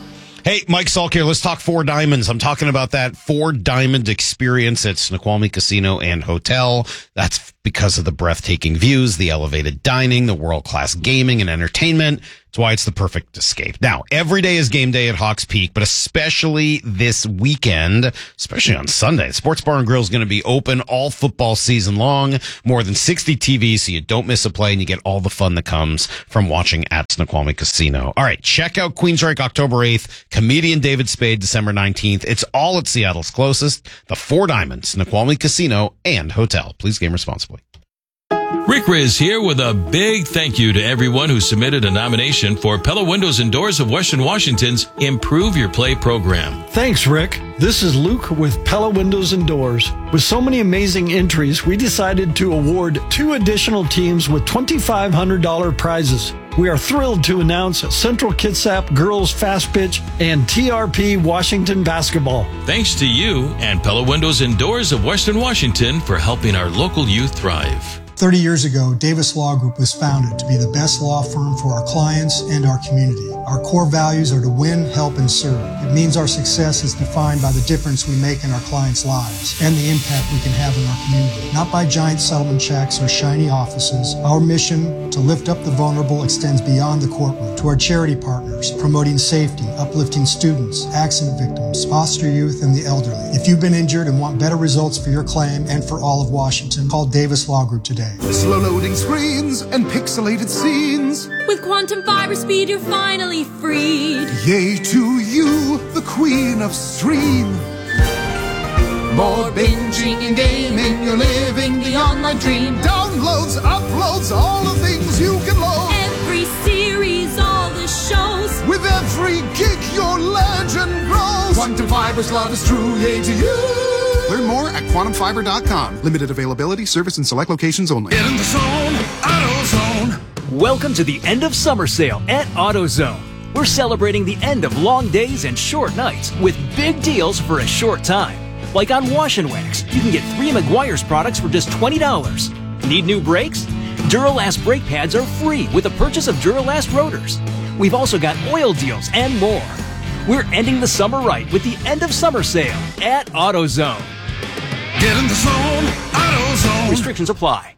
[SPEAKER 1] Hey, Mike Salk here. Let's talk Four Diamonds. I'm talking about that Four Diamond experience at Snoqualmie Casino and Hotel. That's because of the breathtaking views, the elevated dining, the world-class gaming and entertainment. It's why it's the perfect escape. Now, every day is game day at Hawks Peak, but especially this weekend, especially on Sunday. Sports Bar and Grill is going to be open all football season long. More than sixty T Vs, so you don't miss a play and you get all the fun that comes from watching at Snoqualmie Casino. All right, check out Queensryche October eighth, comedian David Spade December nineteenth. It's all at Seattle's closest, the Four Diamonds, Snoqualmie Casino and Hotel. Please game responsibly.
[SPEAKER 10] Rick Riz here with a big thank you to everyone who submitted a nomination for Pella Windows and Doors of Western Washington's Improve Your Play program.
[SPEAKER 11] Thanks, Rick. This is Luke with Pella Windows and Doors. With so many amazing entries, we decided to award two additional teams with twenty-five hundred dollars prizes. We are thrilled to announce Central Kitsap Girls Fast Pitch and T R P Washington Basketball.
[SPEAKER 10] Thanks to you and Pella Windows and Doors of Western Washington for helping our local youth thrive.
[SPEAKER 12] thirty years ago, Davis Law Group was founded to be the best law firm for our clients and our community. Our core values are to win, help, and serve. It means our success is defined by the difference we make in our clients' lives and the impact we can have in our community. Not by giant settlement checks or shiny offices. Our mission to lift up the vulnerable extends beyond the courtroom to our charity partners, promoting safety, uplifting students, accident victims, foster youth, and the elderly. If you've been injured and want better results for your claim and for all of Washington, call Davis Law Group today.
[SPEAKER 13] Slow loading screens and pixelated scenes.
[SPEAKER 14] With quantum fiber speed, you're finally freed.
[SPEAKER 13] Yay to you, the queen of stream.
[SPEAKER 14] More binging and gaming, you're living the online dream.
[SPEAKER 13] Downloads, uploads, all the things you can load.
[SPEAKER 14] Every series, all the shows.
[SPEAKER 13] With every gig, your legend grows.
[SPEAKER 14] Quantum Fiber's love is true, yay to you.
[SPEAKER 13] Learn more at quantum fiber dot com. Limited availability, service in select locations only.
[SPEAKER 35] Get in the zone, AutoZone.
[SPEAKER 15] Welcome to the end of summer sale at AutoZone. We're celebrating the end of long days and short nights with big deals for a short time. Like on Wash and Wax, you can get three Meguiar's products for just twenty dollars. Need new brakes? Duralast brake pads are free with the purchase of Duralast rotors. We've also got oil deals and more. We're ending the summer right with the end of summer sale at AutoZone.
[SPEAKER 35] Get in the zone, AutoZone.
[SPEAKER 15] Restrictions apply.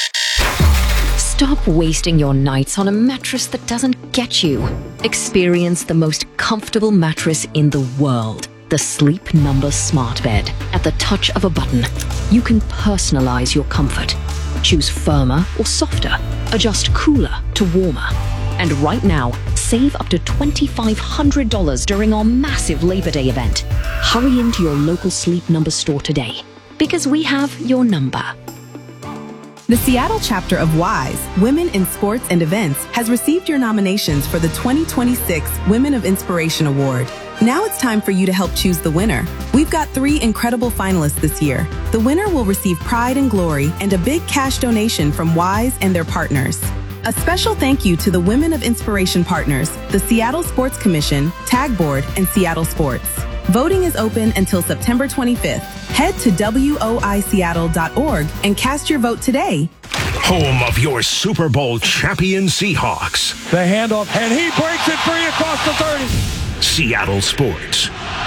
[SPEAKER 16] Stop wasting your nights on a mattress that doesn't get you. Experience the most comfortable mattress in the world. The Sleep Number Smart Bed. At the touch of a button, you can personalize your comfort. Choose firmer or softer. Adjust cooler to warmer. And right now, save up to twenty-five hundred dollars during our massive Labor Day event. Hurry into your local Sleep Number store today, because we have your number.
[SPEAKER 17] The Seattle chapter of WISE, Women in Sports and Events, has received your nominations for the twenty twenty-six Women of Inspiration Award. Now it's time for you to help choose the winner. We've got three incredible finalists this year. The winner will receive pride and glory and a big cash donation from WISE and their partners. A special thank you to the Women of Inspiration partners, the Seattle Sports Commission, Tag Board, and Seattle Sports. Voting is open until September twenty-fifth. Head to W O I Seattle dot org and cast your vote today.
[SPEAKER 22] Home of your Super Bowl champion Seahawks.
[SPEAKER 25] The handoff, and he breaks it free across the thirty.
[SPEAKER 22] Seattle Sports.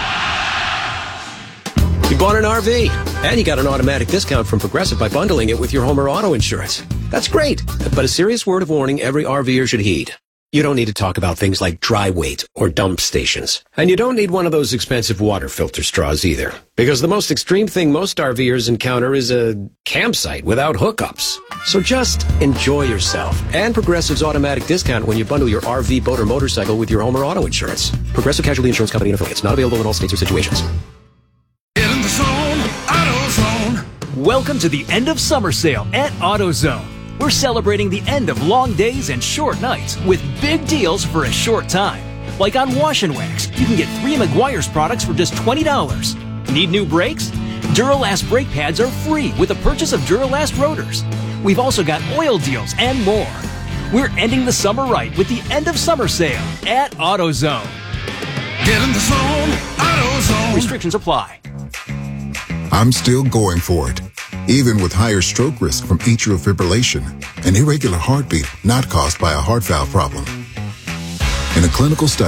[SPEAKER 18] You bought an R V, and you got an automatic discount from Progressive by bundling it with your home or auto insurance. That's great, but a serious word of warning every RVer should heed. You don't need to talk about things like dry weight or dump stations. And you don't need one of those expensive water filter straws either. Because the most extreme thing most RVers encounter is a campsite without hookups. So just enjoy yourself and Progressive's automatic discount when you bundle your R V, boat, or motorcycle with your home or auto insurance. Progressive Casualty Insurance Company and affiliates. Not available in all states or situations.
[SPEAKER 35] Get in the zone, AutoZone.
[SPEAKER 15] Welcome to the end of summer sale at AutoZone. We're celebrating the end of long days and short nights with big deals for a short time. Like on Wash and Wax, you can get three Meguiar's products for just twenty dollars. Need new brakes? Duralast brake pads are free with the purchase of Duralast rotors. We've also got oil deals and more. We're ending the summer right with the end of summer sale at AutoZone.
[SPEAKER 35] Get in the zone, AutoZone.
[SPEAKER 15] Restrictions apply.
[SPEAKER 19] I'm still going for it, even with higher stroke risk from atrial fibrillation, an irregular heartbeat not caused by a heart valve problem. In a clinical study,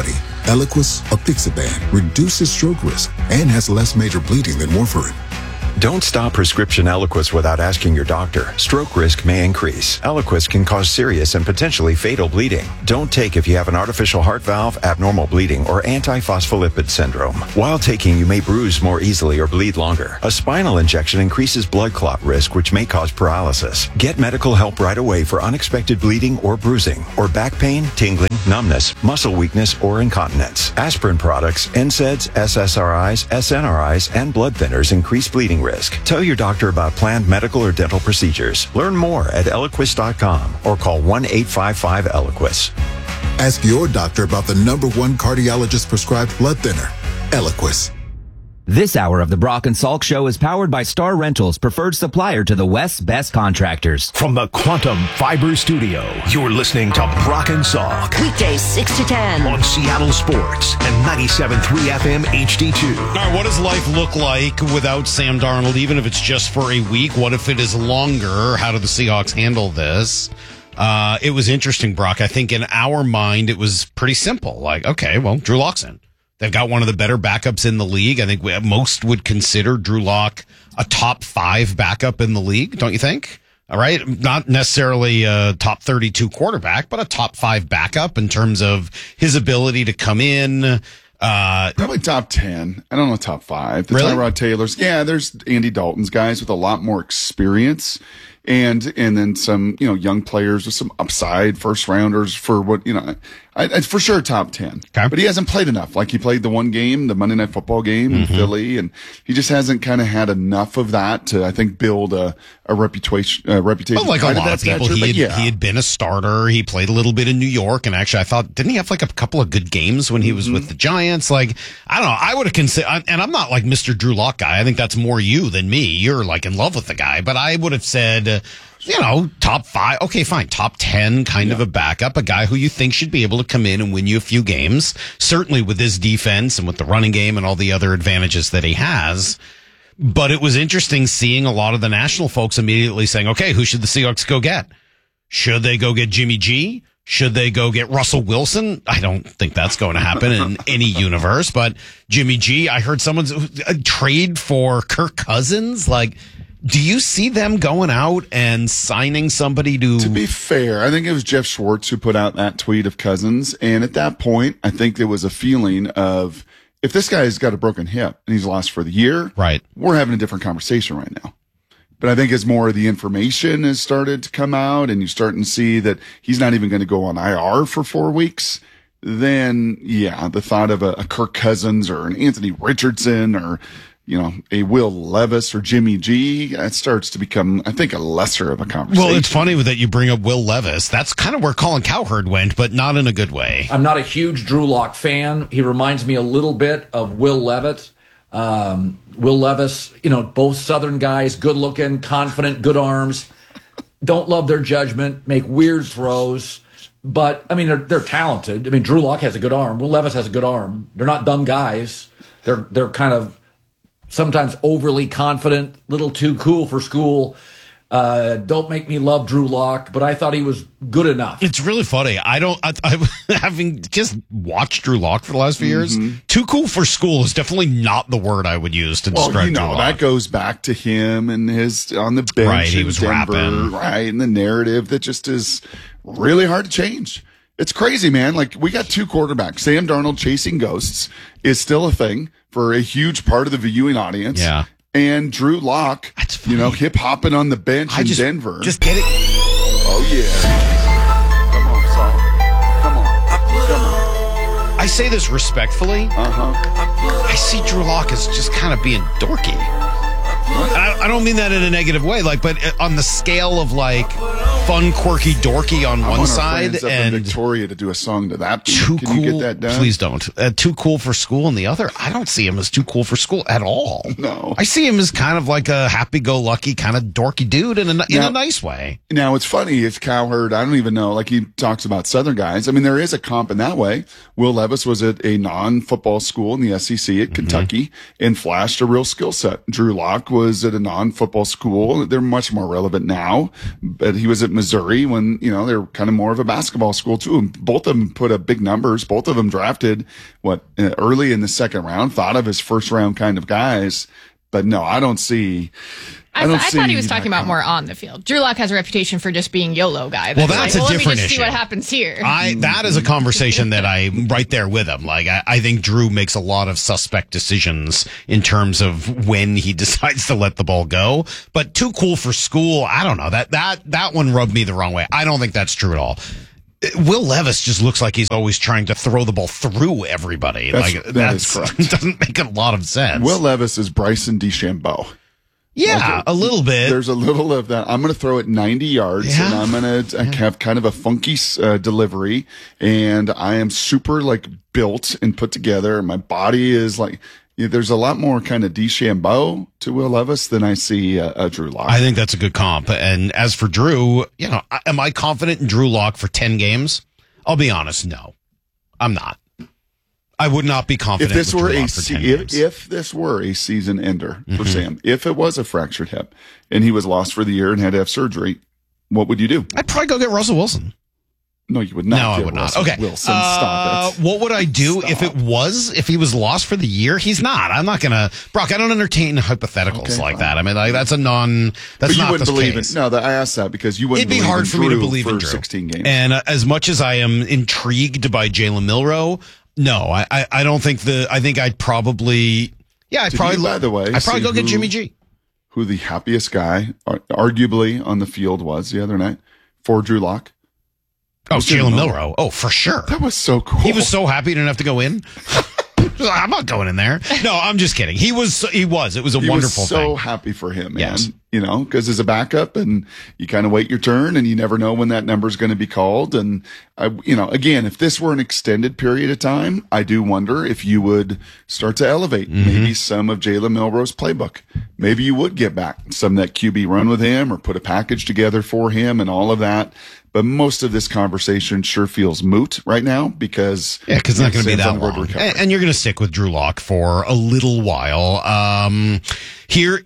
[SPEAKER 19] Eliquis apixaban reduces stroke risk and has less major bleeding than warfarin.
[SPEAKER 2] Don't stop prescription Eliquis without asking your doctor. Stroke risk may increase. Eliquis can cause serious and potentially fatal bleeding. Don't take if you have an artificial heart valve, abnormal bleeding, or antiphospholipid syndrome. While taking, you may bruise more easily or bleed longer. A spinal injection increases blood clot risk, which may cause paralysis. Get medical help right away for unexpected bleeding or bruising, or back pain, tingling, numbness, muscle weakness, or incontinence. Aspirin products, N SAIDs, S S R Is, S N R Is, and blood thinners increase bleeding risk. Tell your doctor about planned medical or dental procedures. Learn more at Eliquis dot com or call one eight five five Eliquis.
[SPEAKER 19] Ask your doctor about the number one cardiologist prescribed blood thinner, Eliquis.
[SPEAKER 4] This hour of the Brock and Salk Show is powered by Star Rentals, preferred supplier to the West's best contractors.
[SPEAKER 22] From the Quantum Fiber Studio, you're listening to Brock and Salk.
[SPEAKER 20] Weekdays six to ten.
[SPEAKER 22] On Seattle Sports and ninety-seven point three F M H D two.
[SPEAKER 1] All right, what does life look like without Sam Darnold, even if it's just for a week? What if it is longer? How do the Seahawks handle this? Uh, it was interesting, Brock. I think in our mind, it was pretty simple. Like, okay, well, Drew Lock's in. They've got one of the better backups in the league. I think we, most would consider Drew Lock a top five backup in the league, don't you think? All right. Not necessarily a top thirty-two quarterback, but a top five backup in terms of his ability to come in. Uh,
[SPEAKER 3] Probably top ten. I don't know, top five. The
[SPEAKER 1] Really?
[SPEAKER 3] Tyrod Taylors. Yeah, there's Andy Dalton's guys with a lot more experience. And and then some, you know, young players with some upside, first rounders for what, you know, I, I, for sure top ten. Okay. But he hasn't played enough. Like he played the one game, the Monday Night Football game in
[SPEAKER 1] Mhm.
[SPEAKER 3] Philly, and he just hasn't kind of had enough of that to, I think, build a, a reputation. A reputation.
[SPEAKER 1] But like a
[SPEAKER 3] Kind
[SPEAKER 1] lot
[SPEAKER 3] that
[SPEAKER 1] of people,
[SPEAKER 3] stature,
[SPEAKER 1] he
[SPEAKER 3] but
[SPEAKER 1] had,
[SPEAKER 3] yeah.
[SPEAKER 1] he had been a starter. He played a little bit in New York. And actually, I thought, didn't he have like a couple of good games when he was with the Giants? Like, I don't know. I would have considered, and I'm not like Mister Drew Lock guy. I think that's more you than me. You're like in love with the guy. But I would have said, uh, you know, top five. Okay, fine. Top ten kind of a backup, a guy who you think should be able to come in and win you a few games. Certainly with his defense and with the running game and all the other advantages that he has. But it was interesting seeing a lot of the national folks immediately saying, okay, who should the Seahawks go get? Should they go get Jimmy G? Should they go get Russell Wilson? I don't think that's going to happen in any universe, but Jimmy G, I heard someone's a trade for Kirk Cousins. Like, do you see them going out and signing somebody to...
[SPEAKER 3] To be fair, I think it was Jeff Schwartz who put out that tweet of Cousins. And at that point, I think there was a feeling of, if this guy's got a broken hip and he's lost for the year,
[SPEAKER 1] right,
[SPEAKER 3] we're having a different conversation right now. But I think as more of the information has started to come out and you're starting to see that he's not even going to go on I R for four weeks, then yeah, the thought of a, a Kirk Cousins or an Anthony Richardson or, you know, a Will Levis or Jimmy G, that starts to become, I think, a lesser of a conversation.
[SPEAKER 1] Well, it's funny that you bring up Will Levis. That's kind of where Colin Cowherd went, but not in a good way.
[SPEAKER 21] I'm not a huge Drew Lock fan. He reminds me a little bit of Will Levitt. Um, Will Levis, you know, both Southern guys, good looking, confident, good arms. Don't love their judgment, make weird throws. But, I mean, they're, they're talented. I mean, Drew Lock has a good arm. Will Levis has a good arm. They're not dumb guys. They're They're kind of sometimes overly confident, little too cool for school. Uh, don't make me love Drew Lock, but I thought he was good enough.
[SPEAKER 1] It's really funny. I don't, I, I having just watched Drew Lock for the last few years,
[SPEAKER 3] Mhm.
[SPEAKER 1] too cool for school is definitely not the word I would use to
[SPEAKER 3] Well,
[SPEAKER 1] describe
[SPEAKER 3] you know,
[SPEAKER 1] Drew Lock.
[SPEAKER 3] that goes back to him and his on the bench.
[SPEAKER 1] Right, he
[SPEAKER 3] in
[SPEAKER 1] was
[SPEAKER 3] Denver,
[SPEAKER 1] rapping.
[SPEAKER 3] right, and the narrative that just is really hard to change. It's crazy, man. Like, we got two quarterbacks. Sam Darnold chasing ghosts is still a thing for a huge part of the viewing audience.
[SPEAKER 1] Yeah.
[SPEAKER 3] And Drew Lock, you know, hip hopping on the bench
[SPEAKER 1] I
[SPEAKER 3] in
[SPEAKER 1] just-
[SPEAKER 3] Denver.
[SPEAKER 1] just get it.
[SPEAKER 3] Oh, yeah. Come on, Saul. Come on. Come on.
[SPEAKER 1] I say this respectfully.
[SPEAKER 3] Uh-huh.
[SPEAKER 1] I see Drew Lock as just kind of being dorky. I, I don't mean that in a negative way, like, but on the scale of like fun, quirky, dorky on
[SPEAKER 3] I
[SPEAKER 1] one
[SPEAKER 3] want our
[SPEAKER 1] side
[SPEAKER 3] friends up
[SPEAKER 1] and
[SPEAKER 3] in Victoria to do a song to that.
[SPEAKER 1] too
[SPEAKER 3] Can
[SPEAKER 1] cool.
[SPEAKER 3] you get that done?
[SPEAKER 1] Please don't. Uh, too cool for school, and the other, I don't see him as too cool for school at all.
[SPEAKER 3] No,
[SPEAKER 1] I see him as kind of like a happy-go-lucky, kind of dorky dude in a in
[SPEAKER 3] Now-
[SPEAKER 1] a nice way.
[SPEAKER 3] Now, it's funny, if Cowherd, I don't even know, like he talks about Southern guys. I mean, there is a comp in that way. Will Levis was at a non-football school in the S E C at Kentucky and flashed a real skill set. Drew Lock was at a non-football school. They're much more relevant now, but he was at Missouri when, you know, they're kind of more of a basketball school too. And both of them put up big numbers. Both of them drafted what uh, early in the second round, thought of as first round kind of guys. But no, I don't see.
[SPEAKER 5] I,
[SPEAKER 3] I, don't
[SPEAKER 5] th- I
[SPEAKER 3] see
[SPEAKER 5] thought he was talking about
[SPEAKER 3] comp.
[SPEAKER 5] more on the field. Drew Lock has a reputation for just being YOLO guy.
[SPEAKER 1] Well, that's
[SPEAKER 5] like,
[SPEAKER 1] a
[SPEAKER 5] well,
[SPEAKER 1] different
[SPEAKER 5] let me just
[SPEAKER 1] issue.
[SPEAKER 5] see what happens here.
[SPEAKER 1] I that is a conversation that I'm right there with him. Like I, I think Drew makes a lot of suspect decisions in terms of when he decides to let the ball go. But too cool for school. I don't know. That that that one rubbed me the wrong way. I don't think that's true at all. Will Levis just looks like he's always trying to throw the ball through everybody.
[SPEAKER 3] That's,
[SPEAKER 1] like
[SPEAKER 3] that
[SPEAKER 1] that's,
[SPEAKER 3] is correct.
[SPEAKER 1] doesn't make a lot of sense.
[SPEAKER 3] Will Levis is Bryson DeChambeau.
[SPEAKER 1] Yeah,
[SPEAKER 3] Okay.
[SPEAKER 1] a little bit.
[SPEAKER 3] There's a little of that. I'm going to throw it ninety yards,
[SPEAKER 1] Yeah.
[SPEAKER 3] and I'm going to yeah. have kind of a funky uh, delivery, and I am super like built and put together. My body is like. Yeah, there's a lot more kind of DeChambeau to Will Levis than I see uh, uh, Drew Lock.
[SPEAKER 1] I think that's a good comp. And as for Drew, you know, am I confident in Drew Lock for ten games? I'll be honest, no, I'm not. I would not be confident
[SPEAKER 3] If this
[SPEAKER 1] with
[SPEAKER 3] were
[SPEAKER 1] Drew
[SPEAKER 3] a
[SPEAKER 1] Lock for
[SPEAKER 3] se-
[SPEAKER 1] ten
[SPEAKER 3] if,
[SPEAKER 1] games.
[SPEAKER 3] if this were a season ender for
[SPEAKER 1] Mhm.
[SPEAKER 3] Sam, if it was a fractured hip and he was lost for the year and had to have surgery, what would you do?
[SPEAKER 1] I'd probably go get Russell Wilson.
[SPEAKER 3] No, you would not.
[SPEAKER 1] No, I
[SPEAKER 3] get
[SPEAKER 1] would not.
[SPEAKER 3] Russell
[SPEAKER 1] Okay.
[SPEAKER 3] Wilson,
[SPEAKER 1] Uh,
[SPEAKER 3] stop it.
[SPEAKER 1] What would I do if it was, if he was lost for the year? He's not. I'm not going to, Brock, I don't entertain hypotheticals
[SPEAKER 3] Okay,
[SPEAKER 1] like
[SPEAKER 3] fine.
[SPEAKER 1] that. I mean, like, that's a non, that's
[SPEAKER 3] But you
[SPEAKER 1] not
[SPEAKER 3] wouldn't
[SPEAKER 1] the
[SPEAKER 3] believe
[SPEAKER 1] case.
[SPEAKER 3] it. No, that, I asked that because you wouldn't.
[SPEAKER 1] It'd be
[SPEAKER 3] believe
[SPEAKER 1] hard
[SPEAKER 3] in
[SPEAKER 1] for me to
[SPEAKER 3] Drew
[SPEAKER 1] believe
[SPEAKER 3] for
[SPEAKER 1] in Drew.
[SPEAKER 3] sixteen games.
[SPEAKER 1] And uh, as much as I am intrigued by Jalen Milroe, no, I, I, I don't think the, I think I'd probably, yeah, I'd
[SPEAKER 3] Did
[SPEAKER 1] probably,
[SPEAKER 3] you, by the way,
[SPEAKER 1] I'd probably
[SPEAKER 3] see
[SPEAKER 1] go get
[SPEAKER 3] who-
[SPEAKER 1] Jimmy G.
[SPEAKER 3] Who the happiest guy, ar- arguably, on the field was the other night for Drew Lock?
[SPEAKER 1] Oh,
[SPEAKER 3] was
[SPEAKER 1] Jalen
[SPEAKER 3] Jalen
[SPEAKER 1] Milroe. Oh, for sure.
[SPEAKER 3] That was so cool.
[SPEAKER 1] He was so happy he didn't have to go in. I'm not going in there. No, I'm just kidding. He was, he was. It was a
[SPEAKER 3] He
[SPEAKER 1] wonderful
[SPEAKER 3] was so
[SPEAKER 1] thing.
[SPEAKER 3] happy for him, man.
[SPEAKER 1] Yes.
[SPEAKER 3] You know, because as a backup, and you kind of wait your turn, and you never know when that number is going to be called. And I, you know, again, if this were an extended period of time, I do wonder if you would start to elevate
[SPEAKER 1] Mm-hmm.
[SPEAKER 3] maybe some of Jalen Milroe's playbook. Maybe you would get back some of that Q B run with him, or put a package together for him, and all of that. But most of this conversation sure feels moot right now because
[SPEAKER 1] Yeah, because it's not going to be
[SPEAKER 3] Sam's
[SPEAKER 1] that
[SPEAKER 3] on the road to
[SPEAKER 1] long.
[SPEAKER 3] recovery.
[SPEAKER 1] And, and you're going to stick with Drew Lock for a little while. Um, here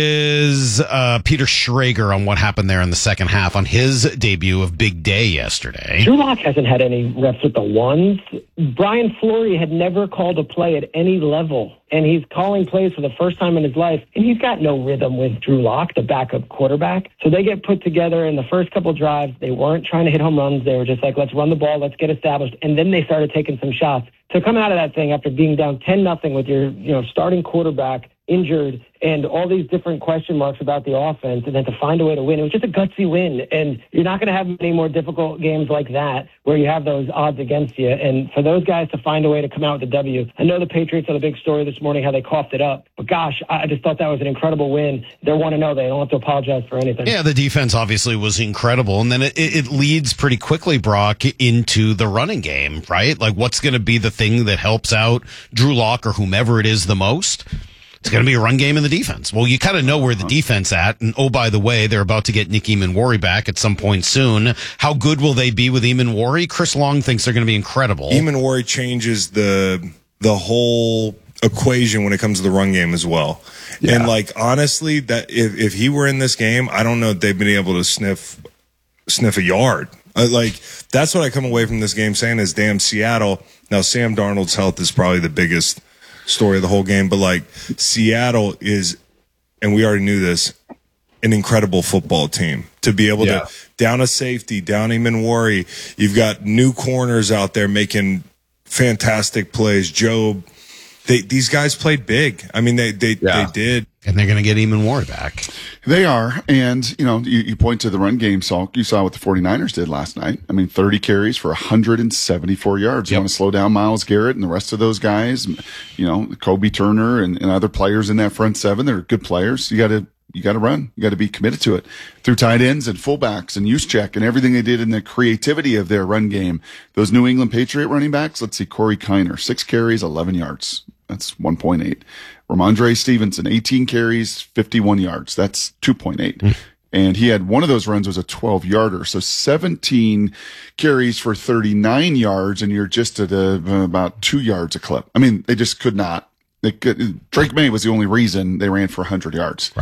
[SPEAKER 1] is uh, Peter Schrager on what happened there in the second half on his debut of Big Day yesterday.
[SPEAKER 6] Drew Lock hasn't had any reps with the ones. Brian Flory had never called a play at any level, and he's calling plays for the first time in his life, and he's got no rhythm with Drew Lock, the backup quarterback. So they get put together in the first couple drives. They weren't trying to hit home runs. They were just like, let's run the ball, let's get established, and then they started taking some shots. To come out of that thing after being down ten nothing with your, you know, starting quarterback injured and all these different question marks about the offense, and then to find a way to win, it was just a gutsy win. And you're not going to have many more difficult games like that where you have those odds against you. And for those guys to find a way to come out with a W, I know the Patriots are the big story this morning, how they coughed it up. But gosh, I just thought that was an incredible win. They're one to know. They don't have to apologize for anything.
[SPEAKER 1] Yeah, the defense obviously was incredible. And then it, it, it leads pretty quickly, Brock, into the running game, right? Like, what's going to be the thing that helps out Drew Lock or whomever it is the most? It's going to be a run game in the defense. Well, you kind of know where the defense at. And oh, by the way, they're about to get Nick Eamon-Wari back at some point soon. How good will they be with Eamon-Wari? Chris Long thinks they're going to be incredible.
[SPEAKER 7] Eamon-Wari changes the the whole equation when it comes to the run game as well.
[SPEAKER 3] Yeah.
[SPEAKER 7] And like, honestly, that if, if he were in this game, I don't know if they've been able to sniff sniff a yard. Uh, like, that's what I come away from this game saying is, damn, Seattle. Now, Sam Darnold's health is probably the biggest story of the whole game, but like, Seattle is, and we already knew this, an incredible football team to be able
[SPEAKER 3] Yeah.
[SPEAKER 7] to down a safety, down Eamon-Wari. You've got new corners out there making fantastic plays. Job, they, these guys played big. I mean, they, they,
[SPEAKER 3] Yeah.
[SPEAKER 7] they did.
[SPEAKER 1] And they're going to get Eamon-Wari back.
[SPEAKER 3] They are. And, you know, you, you point to the run game, Salk. You saw what the 49ers did last night. I mean, thirty carries for one hundred seventy-four yards. You
[SPEAKER 1] Yep.
[SPEAKER 3] want to slow down Myles Garrett and the rest of those guys, you know, Kobe Turner and, and other players in that front seven. They're good players. You got to, you got to run. You got to be committed to it through tight ends and fullbacks and use check and everything they did in the creativity of their run game. Those New England Patriot running backs. Let's see, Corey Kiner, six carries, eleven yards. That's one point eight. Ramondre Stevenson, eighteen carries, fifty-one yards. That's two point eight. Mm. And he had one of those runs was a twelve yarder. So seventeen carries for thirty-nine yards, and you're just at a, about two yards a clip. I mean, they just could not. They could, Drake May was the only reason they ran for one hundred yards.
[SPEAKER 1] Right.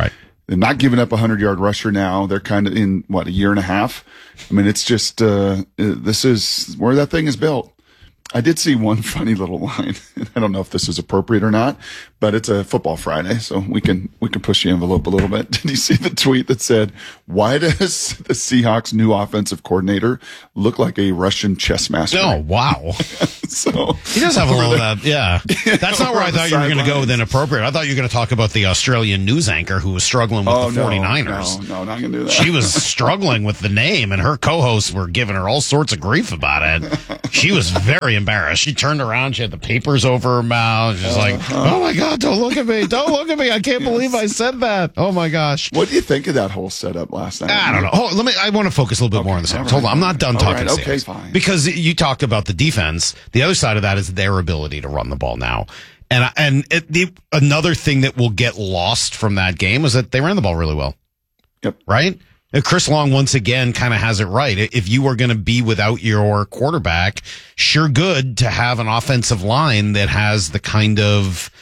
[SPEAKER 3] They're not giving up a hundred-yard rusher now. They're kind of in, what, a year and a half? I mean, it's just, uh, this is where that thing is built. I did see one funny little line. I don't know if this is appropriate or not, but it's a Football Friday, so we can we can push the envelope a little bit. Did you see the tweet that said, "Why does the Seahawks' new offensive coordinator look like a Russian chess master?"
[SPEAKER 1] Oh, wow.
[SPEAKER 3] So
[SPEAKER 1] he does have a little of that. Yeah, that's not where I thought you were going to go with inappropriate. I thought you were going to talk about the Australian news anchor who was struggling with
[SPEAKER 3] oh,
[SPEAKER 1] the 49ers.
[SPEAKER 3] No, no, not going to do that.
[SPEAKER 1] She was struggling with the name, and her co-hosts were giving her all sorts of grief about it. She was very embarrassed. She turned around. She had the papers over her mouth. She's uh, like, oh, my God, don't look at me. Don't look at me. I can't yes. believe I said that. Oh, my gosh.
[SPEAKER 3] What do you think of that whole setup last night?
[SPEAKER 1] I don't know. Oh, let me. I want to focus a little bit okay, more on the Seahawks. Right, Hold on. I'm not done talking
[SPEAKER 3] right,
[SPEAKER 1] to
[SPEAKER 3] okay,
[SPEAKER 1] Seahawks.
[SPEAKER 3] Fine.
[SPEAKER 1] Because you talked about the defense. The other side of that is their ability to run the ball now. And and it, the, another thing that will get lost from that game is that they ran the ball really well.
[SPEAKER 3] Yep.
[SPEAKER 1] Right? And Chris Long, once again, kind of has it right. If you are going to be without your quarterback, sure good to have an offensive line that has the kind of